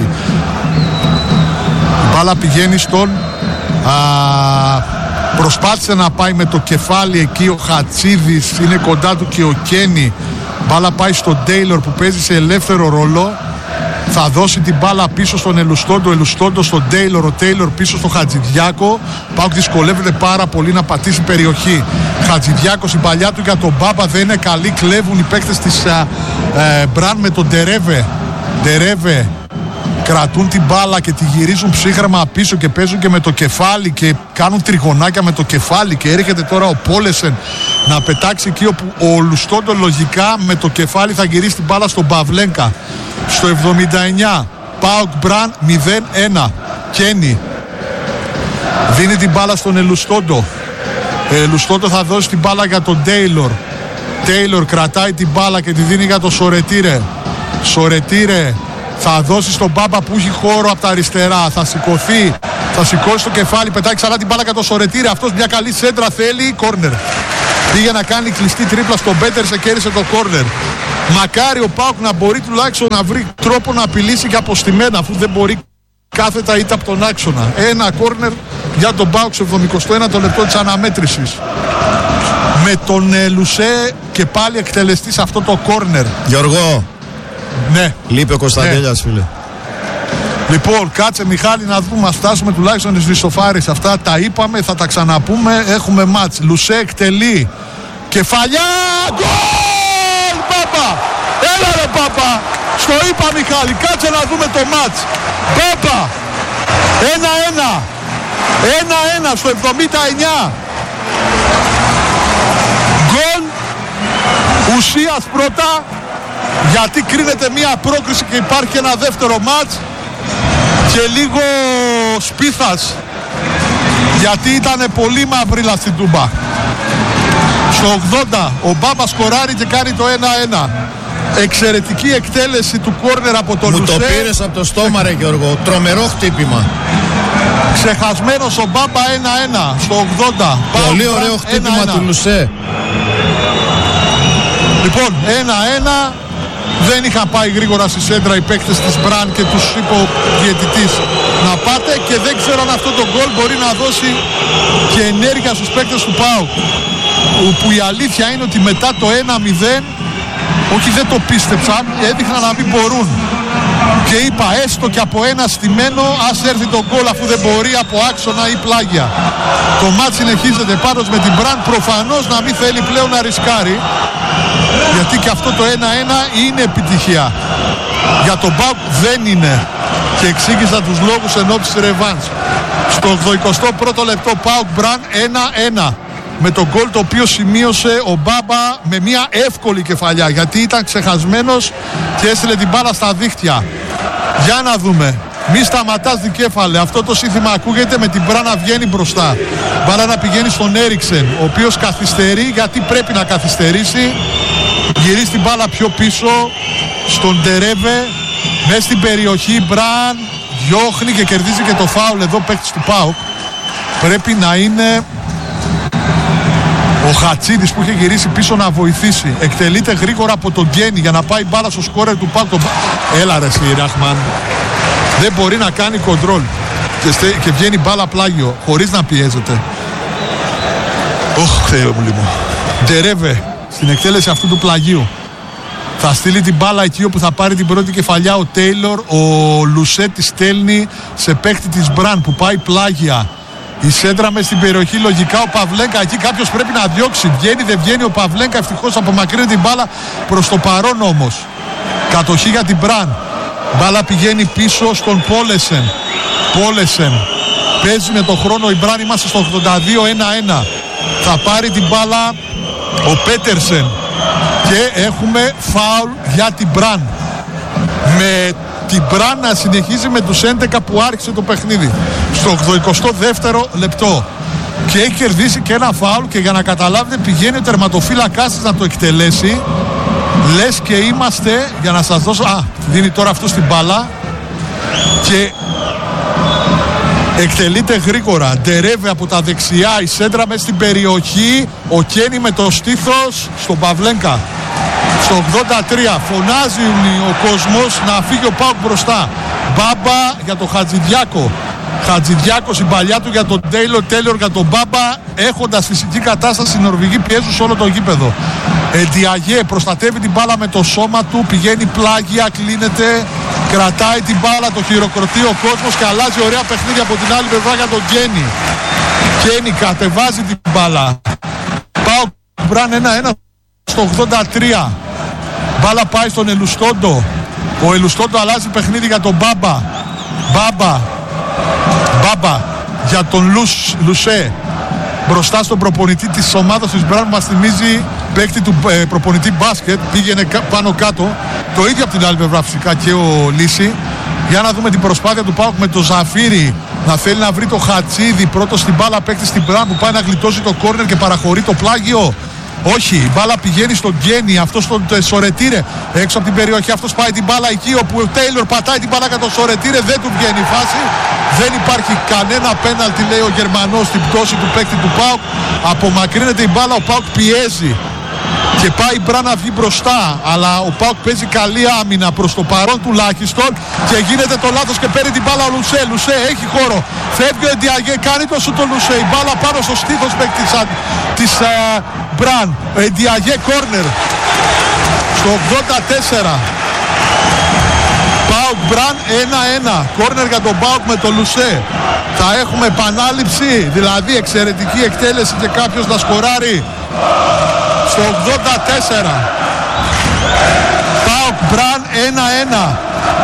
Η μπάλα πηγαίνει στον. Α, προσπάθησε να πάει με το κεφάλι εκεί ο Χατσίδης. Είναι κοντά του και ο Κένι. Μπάλα πάει στον Τέιλορ που παίζει σε ελεύθερο ρόλο. Θα δώσει την μπάλα πίσω στον Ελουστόντο. Ελουστόντο στον Τέιλορ. Ο Τέιλορ πίσω στον Χατζηδιάκο. Πάοκ δυσκολεύεται πάρα πολύ να πατήσει περιοχή. Χατζηδιάκος, η παλιά του για τον Μπάμπα δεν είναι καλή. Κλέβουν οι παίκτες της ε, Μπραν με τον Ντερέβε. Ντερέβε. Κρατούν την μπάλα και τη γυρίζουν ψύχρεμα πίσω και παίζουν και με το κεφάλι και κάνουν τριγωνάκια με το κεφάλι. Και έρχεται τώρα ο Πόλεσεν να πετάξει εκεί όπου ο Λουστόντο λογικά με το κεφάλι θα γυρίσει την μπάλα στον Παυλένκα. Στο εβδομήντα εννιά ΠΑΟΚ Μπραν μηδέν ένα. Κένι δίνει την μπάλα στον Ελουστόντο. Ελουστόντο θα δώσει την μπάλα για τον Τέιλορ. Τέιλορ κρατάει την μπάλα και τη δίνει για τον Σορετήρε. Σορετήρε θα δώσει στον Μπάμπα που έχει χώρο από τα αριστερά. Θα σηκωθεί, Θα σηκώσει το κεφάλι, πετάει ξανά την μπάλα για το Σωρετήρη. Αυτός μια καλή σέντρα θέλει, κόρνερ. Πήγε να κάνει κλειστή τρίπλα στον Πέτερσε, κέρδισε το κόρνερ. Μακάρι ο ΠΑΟΚ να μπορεί τουλάχιστον να βρει τρόπο να απειλήσει και αποστημένα, αφού δεν μπορεί κάθετα είτε από τον άξονα. Ένα κόρνερ για τον ΠΑΟΚ στο εβδομηκοστό ένατο λεπτό της αναμέτρησης. Με τον ε, Λουσέ και πάλι εκτελεστή σε αυτό το κόρνερ. Γιώργο. Ναι. Λείπει ο Κωνσταντέλιας, ναι. Φίλε. Λοιπόν, κάτσε Μιχάλη να δούμε, να φτάσουμε τουλάχιστον τις Βυσσοφάρες. Αυτά τα είπαμε, θα τα ξαναπούμε. Έχουμε μάτς. Λουσέ εκτελεί. Κεφαλιά! Γκολ! Πάπα! Έλα ρε Πάπα! Στο είπα Μιχάλη, κάτσε να δούμε το μάτς. Πάπα! Ένα-ένα. Ένα-ένα στο εβδομήντα εννιά. Γκολ ουσίας πρώτα, γιατί κρίνεται μία πρόκριση και υπάρχει ένα δεύτερο μάτς, και λίγο σπίθας γιατί ήταν πολύ μαυρίλα στην Τούμπα. Στο ογδόντα ο Μπάμπα σκοράρει και κάνει το ένα-ένα. Εξαιρετική εκτέλεση του κόρνερ από τον Λουσέ. Μου το πήρες από το στόμα ρε Γιώργο. Τρομερό χτύπημα. Ξεχασμένος ο Μπάμπα ένα-ένα στο ογδόντα. Πολύ ωραίο χτύπημα του Λουσέ. Λοιπόν, ένα-ένα. Δεν είχαν πάει γρήγορα στη σέντρα οι παίκτες της Μπραν και τους είπε ο διαιτητής να πάτε, και δεν ξέρω αν αυτό το γκολ μπορεί να δώσει και ενέργεια στους παίκτες του ΠΑΟΚ, που η αλήθεια είναι ότι μετά το ένα μηδέν, όχι δεν το πίστεψαν, έδειχναν να μην μπορούν, και είπα έστω και από ένα στημένο ας έρθει το γκολ, αφού δεν μπορεί από άξονα ή πλάγια. Το μάτς συνεχίζεται πάντως με την Μπραν προφανώς να μην θέλει πλέον να ρισκάρει, γιατί και αυτό το ένα-ένα είναι επιτυχία. Για τον ΠΑΟΚ δεν είναι, και εξήγησα τους λόγους εν ώψη ρεβάνς. Στο ογδοηκοστό πρώτο λεπτό ΠΑΟΚ Μπραν ένα-ένα, με τον γκολ το οποίο σημείωσε ο Μπάμπα με μια εύκολη κεφαλιά, γιατί ήταν ξεχασμένος και έστειλε την μπάλα στα δίχτυα. Για να δούμε. Μη σταματάς δικέφαλε. Αυτό το σύνθημα ακούγεται, με την Μπραν να βγαίνει μπροστά. Μπάλα να πηγαίνει στον Έριξεν, ο οποίος καθυστερεί, γιατί πρέπει να καθυστερήσει. Γυρίζει την μπάλα πιο πίσω στον Ντερέβε, μέσα στην περιοχή. Μπραν διώχνει και κερδίζει και το φάουλ εδώ παίκτης του ΠΑΟΚ. Πρέπει να είναι ο Χατσίδης που είχε γυρίσει πίσω να βοηθήσει. Εκτελείται γρήγορα από τον Γκένι για να πάει μπάλα στο σκόρερ του ΠΑΟΚ. Έλα ρε Σιράχμαν. Δεν μπορεί να κάνει κοντρόλ και, στε... και βγαίνει μπάλα πλάγιο χωρίς να πιέζεται. Ωχ, Θεέ μου λίγο. Ντερέβε στην εκτέλεση αυτού του πλαγίου. Θα στείλει την μπάλα εκεί όπου θα πάρει την πρώτη κεφαλιά ο Τέιλορ. Ο Λουσέ τη στέλνει σε παίκτη της Μπραν που πάει πλάγια. Η σέντρα μες στην περιοχή, λογικά ο Παυλέγκα εκεί κάποιος πρέπει να διώξει. Βγαίνει, δεν βγαίνει ο Παυλέγκα, ευτυχώς απομακρύνει την μπάλα. Προς το παρόν όμως κατοχή για την Μπραν. Μπάλα πηγαίνει πίσω στον Πόλεσεν. Πόλεσεν παίζει με τον χρόνο η Μπραν, είμαστε στο ογδόντα δύο ένα-ένα. Θα πάρει την μπάλα ο Πέτερσεν και έχουμε φάουλ για την Μπραν, με την Μπραν να συνεχίζει με τους έντεκα που άρχισε το παιχνίδι στο ογδοηκοστό δεύτερο λεπτό, και έχει κερδίσει και ένα φάουλ, και για να καταλάβετε πηγαίνει ο τερματοφύλακας της να το εκτελέσει. Λες και είμαστε, για να σας δώσω, α, δίνει τώρα αυτό στην μπάλα και εκτελείται γρήγορα. Ντερέβε από τα δεξιά, η σέντρα μέσα στην περιοχή, ο Κένι με το στήθος στον Παυλέγκα. Στο ογδόντα τρία φωνάζει ο κόσμος να φύγει ο ΠΑΟΚ μπροστά. Μπάμπα για τον Χατζηδιάκο. Χατζηδιάκος η παλιά του για τον Τέιλορ, Τέιλορ για τον Μπάμπα. Έχοντας φυσική κατάσταση, οι Νορβηγοί πιέζουν σε όλο το γήπεδο. Εντιαγέ προστατεύει την μπάλα με το σώμα του, πηγαίνει πλάγια, κλείνεται, κρατάει την μπάλα, το χειροκροτεί ο κόσμος και αλλάζει ωραία παιχνίδια από την άλλη πλευρά για τον Γκένι. Γκένι κατεβάζει την μπάλα. Πάω Μπραν ένα-ένα στο ογδόντα τρία. Μπάλα πάει στον Ελουστόντο. Ο Ελουστόντο αλλάζει παιχνίδι για τον Μπάμπα. Μπάμπα. Μπάμπα για τον Λουσ, Λουσέ. Μπροστά στον προπονητή της ομάδας της Μπραν, μας θυμίζει παίκτη του ε, προπονητή μπάσκετ. Πήγαινε πάνω κάτω. Το ίδιο από την άλλη πλευρά φυσικά και ο Λύση. Για να δούμε την προσπάθεια του ΠΑΟΚ με το Ζαφύρι να θέλει να βρει το Χατσίδη. Πρώτο στην μπάλα παίκτη στην Μπραν που πάει να γλιτώσει το κόρνερ και παραχωρεί το πλάγιο. Όχι, η μπάλα πηγαίνει στον Γκένι, αυτό στον Σορετήρε έξω από την περιοχή. Αυτό πάει την μπάλα εκεί όπου ο Τέιλορ πατάει την μπάλα κατά τον Σορετήρε. Δεν του βγαίνει η φάση. Δεν υπάρχει κανένα πέναλτι, λέει ο Γερμανός, στην πτώση του παίκτη του ΠΑΟΚ. Απομακρύνεται η μπάλα, ο ΠΑΟΚ πιέζει και πάει η Μπραν να βγει μπροστά. Αλλά ο ΠΑΟΚ παίζει καλή άμυνα προς το παρόν τουλάχιστον και γίνεται το λάθος και παίρνει την μπάλα ο Λουσέ. Λουσέ έχει χώρο. Φεύγει ο Εντιαγέ, κάνει το σου το Λουσέ. Η μπάλα πάνω στο στήθος παίκτη της uh, Μπραν. Ο Εντιαγέ κόρνερ στο ογδόντα τέσσερα. ΠΑΟΚ Μπραν ένα ένα. Κόρνερ για τον ΠΑΟΚ με το Λουσέ. Θα έχουμε επανάληψη, δηλαδή εξαιρετική εκτέλεση και κάποιος να σκοράρει στο ογδόντα τέσσερα. ΠΑΟΚ Μπραν ένα ένα.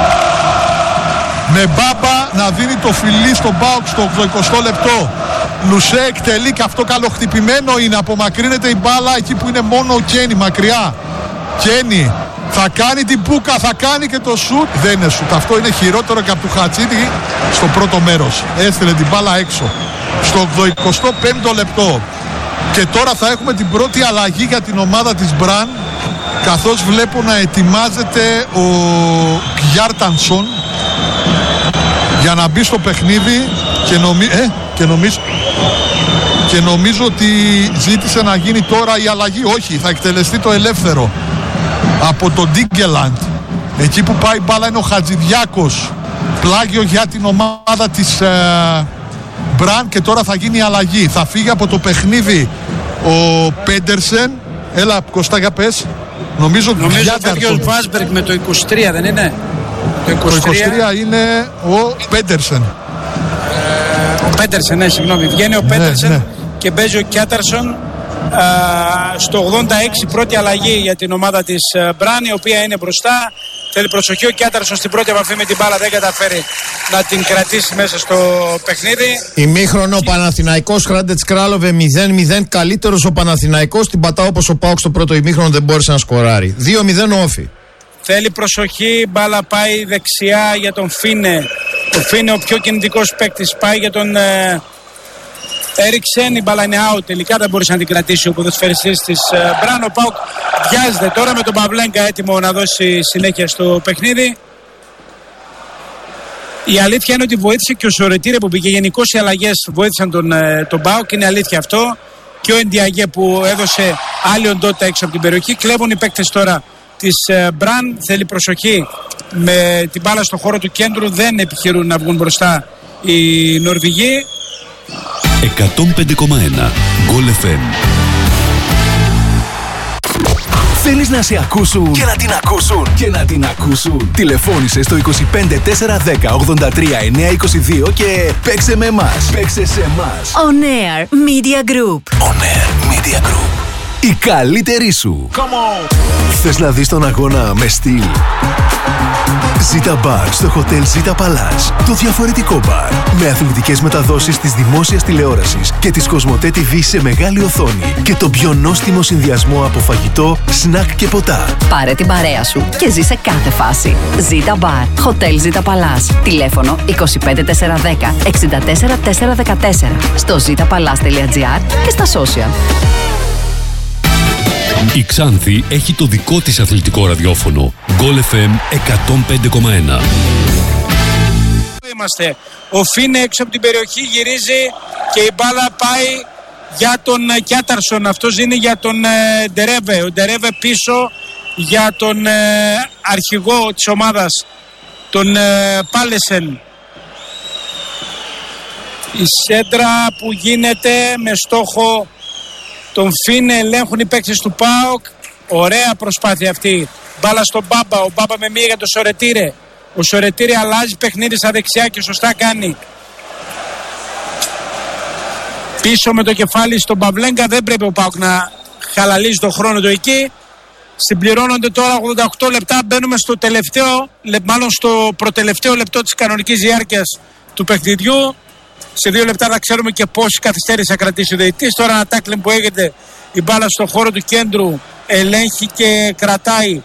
Με Μπάμπα να δίνει το φιλί στον ΠΑΟΚ στο ογδοηκοστό λεπτό. Λουσέ εκτελεί και αυτό καλοχτυπημένο είναι. Απομακρύνεται η μπάλα εκεί που είναι μόνο ο Κένι μακριά. Κένι θα κάνει την μπούκα, θα κάνει και το σουτ. Δεν είναι σουτ, αυτό είναι χειρότερο και από του Χατζίδη στο πρώτο μέρος. Έστειλε την μπάλα έξω. Στο ογδοηκοστό πέμπτο λεπτό. Και τώρα θα έχουμε την πρώτη αλλαγή για την ομάδα της Μπραν, καθώς βλέπω να ετοιμάζεται ο Γιάρτανσον για να μπει στο παιχνίδι και, νομι... ε, και, νομίζω... και νομίζω ότι ζήτησε να γίνει τώρα η αλλαγή. Όχι, θα εκτελεστεί το ελεύθερο από τον Ντίγκελαντ. Εκεί που πάει η μπάλα είναι ο Χατζηδιάκος. Πλάγιο για την ομάδα της ε, Μπραν και τώρα θα γίνει η αλλαγή. Θα φύγει από το παιχνίδι ο Πέντερσεν. Έλα Κωστά, για πες. Νομίζω Νομίζω ότι φεύγει ο Βάσμπεργκ με το είκοσι τρία, δεν είναι? Το είκοσι τρία, το είκοσι τρία είναι ο Πέντερσεν. Ε, ο Πέντερσεν, ναι, συγγνώμη. Βγαίνει ο Πέντερσεν, ναι, ναι, και παίζει ο Κιάτερσον. Στο ογδόντα έξι πρώτη αλλαγή για την ομάδα της Μπραν, η οποία είναι μπροστά. Θέλει προσοχή, ο Κιάτερσον στην πρώτη επαφή με την μπάλα δεν καταφέρει να την κρατήσει μέσα στο παιχνίδι. Ημίχρονο Παναθηναϊκός Χράντετς Κράλοβε μηδέν μηδέν. Καλύτερος ο Παναθηναϊκός, την πατάω όπως ο ΠΑΟΚ στο πρώτο ημίχρονο δεν μπόρεσε να σκοράρει. δύο μηδέν ο Όφι. Θέλει προσοχή, μπάλα πάει δεξιά για τον Φίνε. Ο Φίνε ο πιο κινητικός παίκτης, πάει για τον ε, Έριξεν, η μπάλα είναι out, τελικά δεν μπορούσε να την κρατήσει ο ποδοσφαιριστής της Μπραν. Ο ΠΑΟΚ βιάζεται τώρα με τον Παυλέγκα έτοιμο να δώσει συνέχεια στο παιχνίδι. Η αλήθεια είναι ότι βοήθησε και ο Σορετήρε που πήγε. Γενικώς οι αλλαγές βοήθησαν τον, τον ΠΑΟΚ, είναι αλήθεια αυτό. Και ο Εντιαγέ που έδωσε άλλη οντότητα έξω από την περιοχή. Κλέβουν οι παίκτες τώρα της Μπραν. Θέλει προσοχή με την μπάλα στο χώρο του κέντρου. Δεν επιχειρούν να βγουν μπροστά οι Νορβηγοί. εκατόν πέντε κόμμα ένα Γκολ εφ εμ. Θέλεις να σε ακούσουν και να την ακούσουν και να την ακούσουν? Τηλεφώνησε στο είκοσι πέντε τέσσερα δέκα ογδόντα τρία εννιακόσια είκοσι δύο και παίξε με εμάς. Παίξε σε εμάς. On Air Media Group. On Air Media Group. Η καλύτερη σου. Come on. Θες να δεις τον αγώνα με στυλ? Ζήτα Μπαρ στο Hotel Ζήτα Παλάς. Το διαφορετικό μπαρ. Με αθλητικές μεταδόσεις της δημόσιας τηλεόρασης και της Κοσμοτέ τι βι σε μεγάλη οθόνη. Και το πιο νόστιμο συνδυασμό από φαγητό, σνακ και ποτά. Πάρε την παρέα σου και ζήσε κάθε φάση. Ζήτα Μπαρ. Hotel Ζήτα Παλάς. Τηλέφωνο είκοσι πέντε τέσσερα δέκα εξήντα τέσσερα τέσσερα δεκατέσσερα. Στο ζήτα παλάς τελεία τζι άρ και στα social. Η Ξάνθη έχει το δικό της αθλητικό ραδιόφωνο. Γκολ εφ εμ εκατόν πέντε κόμμα ένα. Είμαστε. Ο Φίνε έξω από την περιοχή γυρίζει και η μπάλα πάει για τον Κιάταρσον. Αυτός είναι για τον ε, Ντερέβε. Ο Ντερέβε πίσω για τον ε, αρχηγό της ομάδας, τον ε, Πάλεσεν. Η σέντρα που γίνεται με στόχο τον Φίνε, ελέγχουν οι παίκτες του ΠΑΟΚ. Ωραία προσπάθεια αυτή. Μπάλα στον Μπάμπα. Ο Μπάμπα με μία για τον Σορετήρε. Ο Σορετήρε αλλάζει παιχνίδι στα δεξιά και σωστά κάνει. Πίσω με το κεφάλι στον Παυλέγκα. Δεν πρέπει ο ΠΑΟΚ να χαλαλίζει τον χρόνο του εκεί. Συμπληρώνονται τώρα ογδόντα οκτώ λεπτά. Μπαίνουμε στο τελευταίο, μάλλον στο προτελευταίο λεπτό της κανονικής διάρκειας του παιχνιδιού. Σε δύο λεπτά θα ξέρουμε και πόση καθυστέρηση θα κρατήσει ο διαιτητής. Τώρα ένα τάκλιν που έγινε η μπάλα στον χώρο του κέντρου, ελέγχει και κρατάει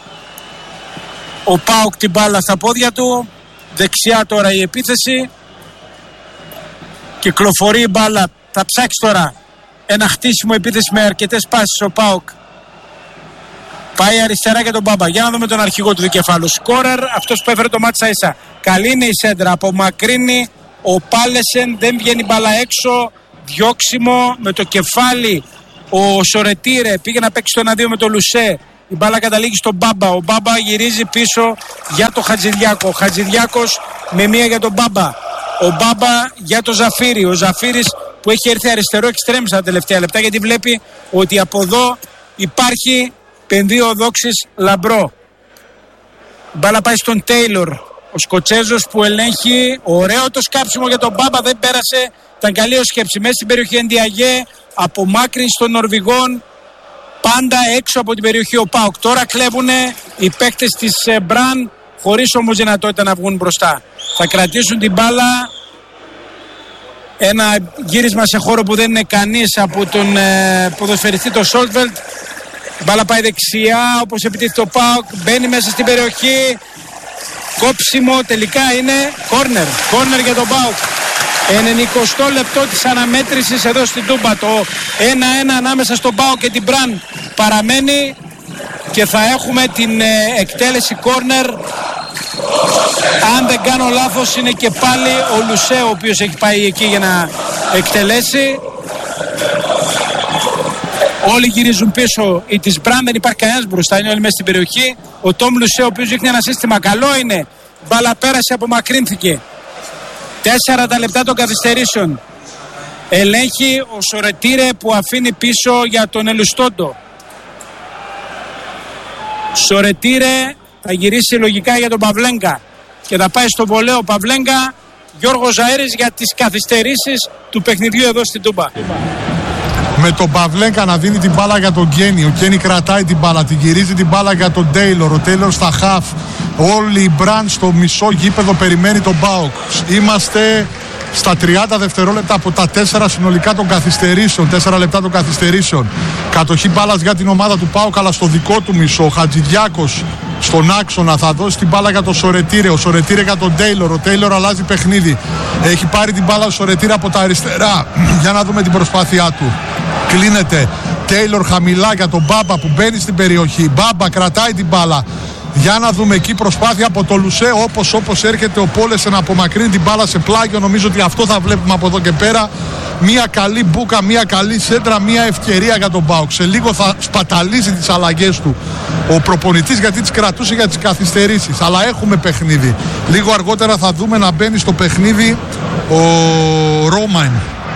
ο ΠΑΟΚ την μπάλα στα πόδια του. Δεξιά τώρα η επίθεση. Κυκλοφορεί η μπάλα. Θα ψάξει τώρα ένα χτίσιμο επίθεση με αρκετές πάσεις ο ΠΑΟΚ. Πάει αριστερά για τον Μπάμπα. Για να δούμε τον αρχηγό του δικεφάλου. Σκόρερ, αυτός που έφερε το μάτσα ίσα. Καλή είναι η σέντρα. Απομακρύνει ο Πάλεσεν, δεν βγαίνει μπάλα έξω. Διώξιμο με το κεφάλι. Ο Σορετήρε πήγε να παίξει το ένα δύο με το Λουσέ. Η μπάλα καταλήγει στον Μπάμπα. Ο Μπάμπα γυρίζει πίσω για το Χατζηδιάκο. Ο Χατζηδιάκος με μία για τον Μπάμπα. Ο Μπάμπα για το Ζαφύρι. Ο Ζαφύρης που έχει έρθει αριστερό εξτρέμ στα τελευταία λεπτά, γιατί βλέπει ότι από εδώ υπάρχει πενδύο δόξης λαμπρό. Η μπάλα πάει στον Τέιλορ. Ο Σκοτσέζος που ελέγχει. Ωραίο το σκάψιμο για τον Μπάμπα. Δεν πέρασε. Ήταν καλή ο σκέψη. Μέσα στην περιοχή Εντιαγέ. Απομάκρυνση των Νορβηγών. Πάντα έξω από την περιοχή ο ΠΑΟΚ. Τώρα κλέβουνε οι παίκτες της Μπραν, χωρίς όμως δυνατότητα να βγουν μπροστά. Θα κρατήσουν την μπάλα. Ένα γύρισμα σε χώρο που δεν είναι κανείς από τον ε, ποδοσφαιριστή το Σόλτβελτ. Η μπάλα πάει δεξιά όπως επιτίθεται ο ΠΑΟΚ. Μπαίνει μέσα στην περιοχή. Κόψιμο, τελικά είναι κόρνερ. Κόρνερ για τον ΠΑΟΚ. ενενηκοστό λεπτό της αναμέτρησης εδώ στην Τούμπα. Το ένα ένα ανάμεσα στον ΠΑΟΚ και την Μπραν παραμένει και θα έχουμε την ε, εκτέλεση κόρνερ. Αν δεν κάνω λάθος είναι και πάλι ο Λουσέ ο οποίος έχει πάει εκεί για να εκτελέσει. Όλοι γυρίζουν πίσω. Η της Μπραν δεν υπάρχει κανένας μπροστά, είναι όλοι μέσα στην περιοχή. Ο Τόμ Λουσέ ο οποίος δείχνει ένα σύστημα καλό είναι. Μπάλα πέρασε, απομακρύνθηκε. Τέσσερα τα λεπτά των καθυστερήσεων. Ελέγχει ο Σορετήρε που αφήνει πίσω για τον Ελουστόντο. Σορετήρε θα γυρίσει λογικά για τον Παυλέγκα και θα πάει στο βολέο Παυλέγκα. Γιώργος Ζαέρης για τις καθυστερήσεις του παιχνιδιού εδώ στην Τούμπα. Με τον Παυλέγκα να δίνει την μπάλα για τον Γκένι. Ο Γκένι κρατάει την μπάλα, την γυρίζει την μπάλα για τον Τέιλορ. Ο Τέιλορ στα χαφ. Όλοι οι Μπραν στο μισό γήπεδο περιμένει τον ΠΑΟΚ. Είμαστε στα τριάντα δευτερόλεπτα από τα τέσσερα συνολικά των καθυστερήσεων. τέσσερα λεπτά των καθυστερήσεων. Κατοχή μπάλας για την ομάδα του ΠΑΟΚ, αλλά στο δικό του μισό. Ο Χατζηδιάκος στον άξονα θα δώσει την μπάλα για τον Σορετήρε. Ο Σορετήρε για τον Τέιλορ. Ο Τέιλορ αλλάζει παιχνίδι. Έχει πάρει την μπάλα ο Σορετήρε από τα αριστερά. Για να δούμε την προσπάθειά του. Κλείνεται. Τέιλορ χαμηλά για τον Μπάμπα που μπαίνει στην περιοχή. Μπάμπα κρατάει την μπάλα. Για να δούμε εκεί προσπάθεια από το Λουσέ. Όπως όπως έρχεται ο Πόλεσεν να απομακρύνει την μπάλα σε πλάγιο. Νομίζω ότι αυτό θα βλέπουμε από εδώ και πέρα. Μια καλή μπούκα, μια καλή σέντρα, μια ευκαιρία για τον ΠΑΟΚ. Σε λίγο θα σπαταλήσει τις αλλαγές του ο προπονητής, γιατί τις κρατούσε για τις καθυστερήσεις. Αλλά έχουμε παιχνίδι. Λίγο αργότερα θα δούμε να μπαίνει στο παιχνίδι ο Ρόμαν.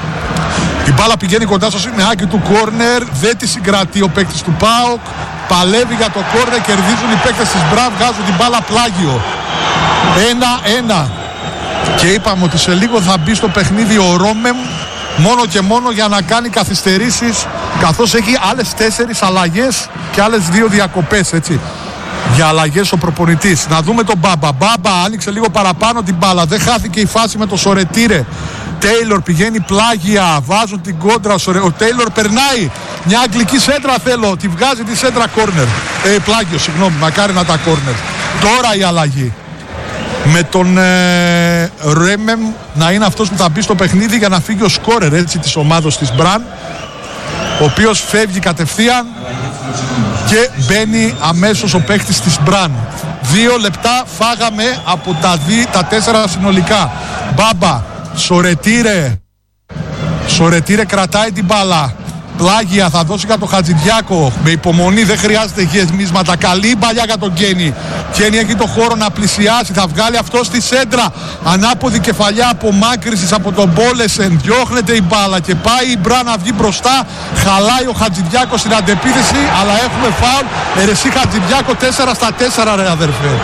Η μπάλα πηγαίνει κοντά στο σημαίακι του κόρνερ. Δεν τη συγκρατεί ο παίκτης του ΠΑΟΚ. Παλεύει για το κόρνερ. Κερδίζουν οι παίκτες της Μπραν. Βγάζουν την μπάλα πλάγιο. ένα ένα. Και είπαμε ότι σε λίγο θα μπει στο παιχνίδι ο Ρόμεμ. Μόνο και μόνο για να κάνει καθυστερήσεις. Καθώς έχει άλλες τέσσερις αλλαγές και άλλες δύο διακοπές, έτσι. Για αλλαγές ο προπονητής. Να δούμε τον Μπάμπα. Μπάμπα άνοιξε λίγο παραπάνω την μπάλα. Δεν χάθηκε η φάση με το Σορετήρε. Τέιλορ πηγαίνει πλάγια. Βάζουν την κόντρα. Ο Τέιλορ περνάει. Μια αγγλική σέντρα θέλω. Τη βγάζει τη σέντρα κόρνερ. Ε, πλάγιο, συγγνώμη. Μακάρι να τα κόρνερ. Τώρα η αλλαγή. Με τον ε, Ρέμεμ να είναι αυτός που θα μπει στο παιχνίδι για να φύγει ο σκόρερ, έτσι, της ομάδος της Μπραν, ο οποίος φεύγει κατευθείαν και μπαίνει αμέσως ο παίκτης της Μπραν. Δύο λεπτά φάγαμε από τα, δι, τα τέσσερα συνολικά. Μπάμπα, Σορετήρε. Σορετήρε κρατάει την μπάλα. Πλάγια θα δώσει για τον Χατζηδιάκο. Με υπομονή, δεν χρειάζεται γεμίσματα. Καλή μπαλιά για τον Γκένι. Γκένι έχει το χώρο να πλησιάσει. Θα βγάλει αυτό στη σέντρα. Ανάποδη κεφαλιά απομάκρυσης από τον Πόλεσεν. Διώχνεται η μπάλα και πάει η Μπραν να βγει μπροστά. Χαλάει ο Χατζηδιάκο στην αντεπίθεση. Αλλά έχουμε φάουλ. Ερεσί Χατζηδιάκο τέσσερα στα τέσσερα, ρε αδερφέ.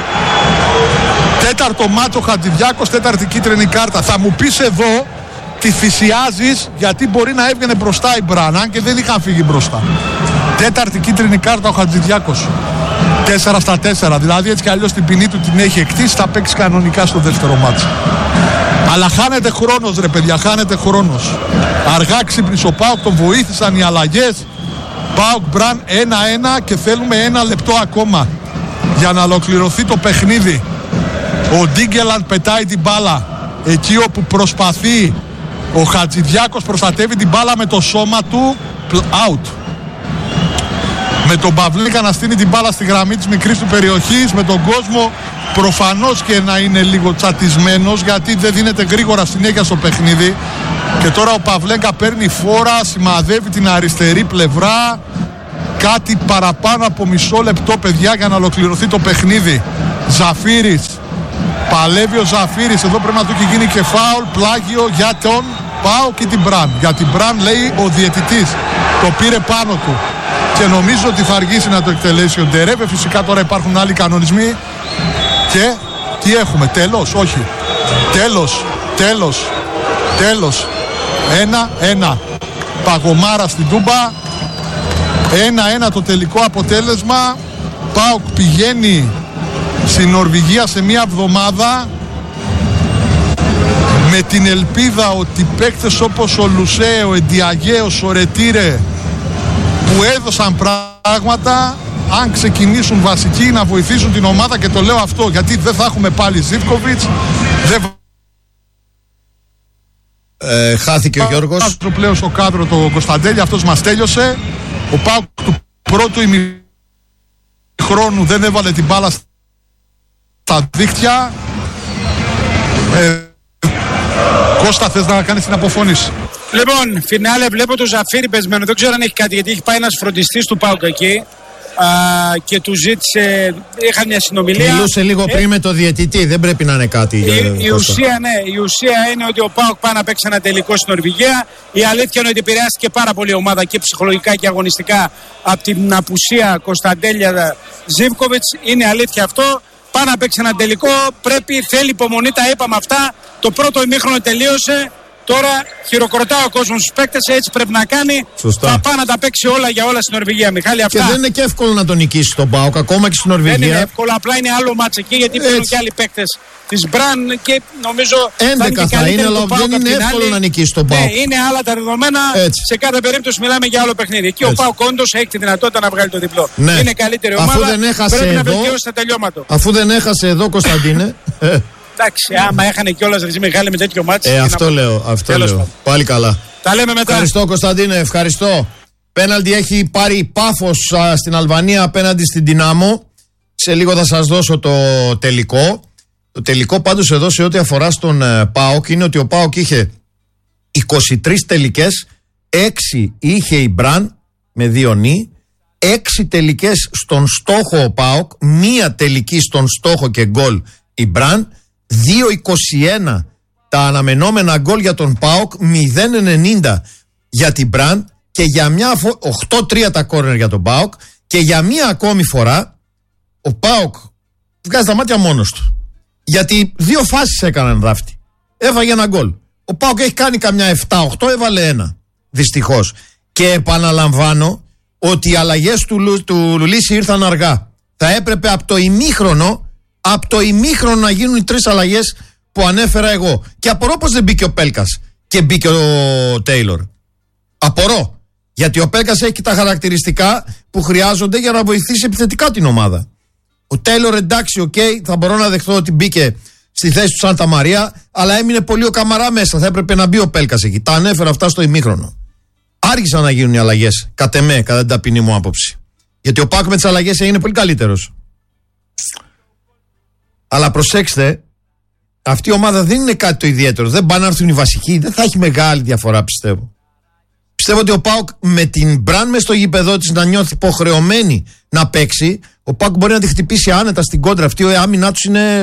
Τέταρτο μάτσο Χατζηδιάκος, τέταρτη κίτρινη κάρτα. Θα μου πεις εδώ, τη θυσιάζεις γιατί μπορεί να έβγαινε μπροστά η Μπραν, αν και δεν είχαν φύγει μπροστά. Τέταρτη κίτρινη κάρτα ο Χατζηδιάκος. τέσσερα στα τέσσερα. Δηλαδή έτσι κι αλλιώς την ποινή του την έχει εκτίσει. Θα παίξει κανονικά στο δεύτερο μάτσο. Αλλά χάνεται χρόνος, ρε παιδιά, χάνεται χρόνος. Αργά ξύπνησε ο ΠΑΟΚ, τον βοήθησαν οι αλλαγές. ΠΑΟΚ Μπραν ένα ένα και θέλουμε ένα λεπτό ακόμα για να ολοκληρωθεί το παιχνίδι. Ο Ντίγκελαντ πετάει την μπάλα εκεί όπου προσπαθεί Ο Χατζηδιάκος προστατεύει την μπάλα με το σώμα του. Out. Με τον Παυλίκα να στείνει την μπάλα στη γραμμή της μικρής του περιοχής. Με τον κόσμο προφανώς και να είναι λίγο τσατισμένος, γιατί δεν δίνεται γρήγορα συνέχεια στο παιχνίδι. Και τώρα ο Παυλέκα παίρνει φόρα, σημαδεύει την αριστερή πλευρά. Κάτι παραπάνω από μισό λεπτό, παιδιά, για να ολοκληρωθεί το παιχνίδι. Ζαφύρης. Παλεύει ο Ζαφύρης. Εδώ πρέπει να του έχει γίνει και φάουλ. Πλάγιο για τον Πάο και την Μπραν. Για την Μπραν λέει ο διαιτητής. Το πήρε πάνω του. Και νομίζω ότι θα αργήσει να το εκτελέσει ο Ντερέβε. Φυσικά τώρα υπάρχουν άλλοι κανονισμοί. Και τι έχουμε, τέλος, όχι. Τέλος, τέλος, τέλος. Ένα, ένα. Παγωμάρα στην Τούμπα. Ένα, ένα το τελικό αποτέλεσμα. ΠΑΟΚ πηγαίνει στην Νορβηγία σε μία εβδομάδα με την ελπίδα ότι παίκτες όπως ο Λουσέ, ο Εντιαγέος, ο Ρετήρε, που έδωσαν πράγματα, αν ξεκινήσουν βασικοί, να βοηθήσουν την ομάδα. Και το λέω αυτό γιατί δεν θα έχουμε πάλι Ζίβκοβιτς. Δεν... Ε, χάθηκε ο Γιώργος. Το πλέον στο κάδρο το Κωνσταντέλη, αυτός μας τέλειωσε. Ο ΠΑΟΚ του πρώτου ημιχρόνου δεν έβαλε την μπάλα στα δίχτυα. Ε, Κώστα, θες να κάνεις την αποφώνηση? Λοιπόν, φινάλε, βλέπω το Ζαφύρι πεσμένο. Δεν ξέρω αν έχει κάτι, γιατί έχει πάει ένας φροντιστής του ΠΑΟΚ εκεί α, και του ζήτησε, είχαν μια συνομιλία. Μιλούσε λίγο πριν ε, με το διαιτητή, δεν πρέπει να είναι κάτι. Η, για, η, ουσία, ναι, η ουσία είναι ότι ο ΠΑΟΚ πάει να παίξει ένα τελικό στην Νορβηγία. Η αλήθεια είναι ότι επηρεάστηκε πάρα πολύ η ομάδα και ψυχολογικά και αγωνιστικά από την απουσία Κωνσταντέλια Ζίβκοβιτς. Είναι αλήθεια αυτό. Πάει να παίξει ένα τελικό. Πρέπει, θέλει υπομονή, τα είπαμε αυτά. Το πρώτο ημίχρονο τελείωσε. Τώρα χειροκροτά ο κόσμος στους παίκτες, έτσι πρέπει να κάνει. Σωστά. Θα πάει να τα παίξει όλα για όλα στην Νορβηγία, Μιχάλη. Αυτά. Και δεν είναι και εύκολο να τον νικήσει τον ΠΑΟΚ, ακόμα και στην Νορβηγία. Δεν είναι εύκολο, απλά είναι άλλο μάτς εκεί, γιατί παίρνουν και άλλοι παίκτες της Μπραν και νομίζω. έντεκα θα, θα είναι, αλλά δεν είναι εύκολο άλλη. Να νικήσει τον ΠΑΟΚ. Ναι, είναι άλλα τα δεδομένα. Έτσι. Σε κάθε περίπτωση μιλάμε για άλλο παιχνίδι. Εκεί ο ΠΑΟΚ όντως έχει τη δυνατότητα να βγάλει το διπλό. Ναι. Είναι καλύτερη ομάδα. Αφού δεν έχασε πρέπει εδώ, να βελτιώσει τα τελειώματα. Αφού δεν έχασε εδώ, Κωνσταντίνε. Εντάξει, άμα έχανε κιόλας ρε Μιχάλη με τέτοιο μάτι. Ε, αυτό να... λέω, αυτό Τέλος λέω. Πάλι καλά. Τα λέμε μετά. Ευχαριστώ Κωνσταντίνε, ευχαριστώ. Πέναλτι έχει πάρει Πάφος α, στην Αλβανία απέναντι στην Δυνάμο. Σε λίγο θα σας δώσω το τελικό. Το τελικό πάντως εδώ σε ό,τι αφορά στον ε, ΠΑΟΚ είναι ότι ο ΠΑΟΚ είχε είκοσι τρεις τελικές, έξι είχε η Μπραν με δύο νι, έξι τελικές στον στόχο ο ΠΑΟΚ, μία τελική στον στόχο και γκολ η Μπραν, δύο είκοσι ένα τα αναμενόμενα γκολ για τον ΠΑΟΚ, μηδέν ενενήντα για την Μπραν και για μια φο... οκτώ τρία τα κόρνερ για τον ΠΑΟΚ και για μια ακόμη φορά ο ΠΑΟΚ βγάζει τα μάτια μόνος του. Γιατί δύο φάσεις έκαναν ράφτη. Έφαγε ένα γκολ. Ο ΠΑΟΚ έχει κάνει καμιά επτά οκτώ, έβαλε ένα. Δυστυχώς. Και επαναλαμβάνω ότι οι αλλαγές του, Λου... του Λουλίση ήρθαν αργά. Θα έπρεπε από το ημίχρονο από το ημίχρονο να γίνουν οι τρεις αλλαγές που ανέφερα εγώ. Και απορώ πως δεν μπήκε ο Πέλκας και μπήκε ο Τέιλορ. Απορώ. Γιατί ο Πέλκας έχει τα χαρακτηριστικά που χρειάζονται για να βοηθήσει επιθετικά την ομάδα. Ο Τέιλορ εντάξει, οκ, okay, θα μπορώ να δεχθώ ότι μπήκε στη θέση του Σάντα Μαρία, αλλά έμεινε πολύ ο Καμαρά μέσα. Θα έπρεπε να μπει ο Πέλκας εκεί. Τα ανέφερα αυτά στο ημίχρονο. Άργησαν να γίνουν οι αλλαγές, κατ' εμέ, κατά την ταπεινή μου άποψη. Γιατί ο Πάκ με τις αλλαγές έγινε πολύ καλύτερος. Αλλά προσέξτε, αυτή η ομάδα δεν είναι κάτι το ιδιαίτερο. Δεν πάνε να έρθουν οι βασικοί, δεν θα έχει μεγάλη διαφορά, πιστεύω. Πιστεύω ότι ο ΠΑΟΚ με την Μπραν μες στο γήπεδό της να νιώθει υποχρεωμένη να παίξει, ο ΠΑΟΚ μπορεί να τη χτυπήσει άνετα στην κόντρα. Αυτή η άμυνά τους είναι.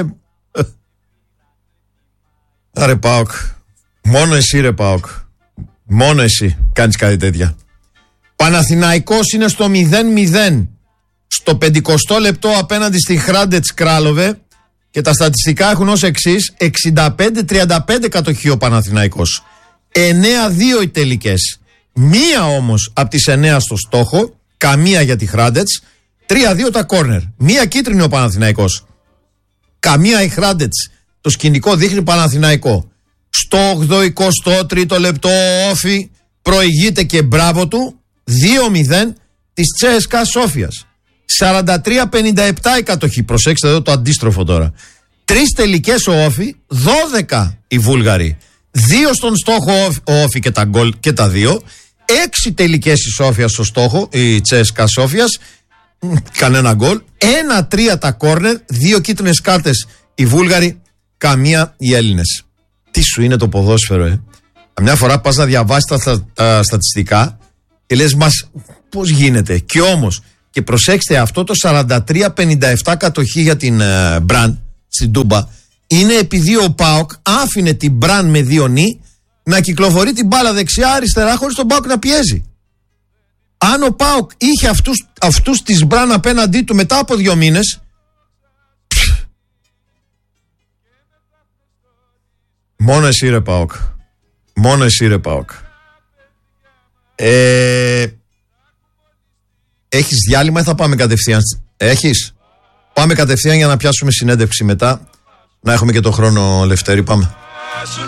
Άρε ΠΑΟΚ. Μόνο εσύ, ρε ΠΑΟΚ. Μόνο εσύ κάνεις κάτι τέτοια. Παναθηναϊκός είναι στο μηδέν μηδέν. Στο πενηκοστό λεπτό απέναντι στη Χράντετς Κράλοβε. Και τα στατιστικά έχουν ως εξής: εξήντα πέντε τριάντα πέντε κατοχή ο Παναθηναϊκός, εννέα δύο οι τελικές, μία όμως από τις εννέα στο στόχο, καμία για τη Χράντετς, τρία δύο τα κόρνερ, μία κίτρινη ο Παναθηναϊκός, καμία η Χράντετς. Το σκηνικό δείχνει Παναθηναϊκό. Στο ογδοηκοστό τρίτο λεπτό ο Όφι προηγείται και μπράβο του, δύο μηδέν της Τσέσκα Σόφιας. σαράντα τρία πενήντα επτά η κατοχή. Προσέξτε εδώ το αντίστροφο τώρα. Τρεις τελικές ο Όφι, δώδεκα οι Βούλγαροι. Δύο στον στόχο ο Όφη και τα γκολ και τα δύο. Έξι τελικές η Σόφια στο στόχο, η Τσέσκα Σόφιας. Κανένα γκολ. Ένα τρία τα κόρνερ. Δύο κίτρινες κάρτες οι Βούλγαροι. Καμία οι Έλληνες. Τι σου είναι το ποδόσφαιρο, ε. Καμιά φορά πας να διαβάσεις τα, τα, τα στατιστικά και λες μας πώς γίνεται. Και όμως, και προσέξτε, αυτό το σαράντα τρία πενήντα επτά κατοχή για την uh, Μπραν στην Τούμπα είναι επειδή ο ΠΑΟΚ άφηνε την Μπραν με δύο νι να κυκλοφορεί την μπάλα δεξιά-αριστερά χωρίς τον ΠΑΟΚ να πιέζει. Αν ο ΠΑΟΚ είχε αυτούς, αυτούς της Μπραν απέναντί του μετά από δύο μήνες, μόνο εσύ ρε ΠΑΟΚ. Μόνο εσύ ρε ΠΑΟΚ. Ε, έχεις διάλειμμα ή θα πάμε κατευθείαν? Έχεις? Πάμε κατευθείαν για να πιάσουμε συνέντευξη μετά. Να έχουμε και το χρόνο, Λευτέρη. Πάμε.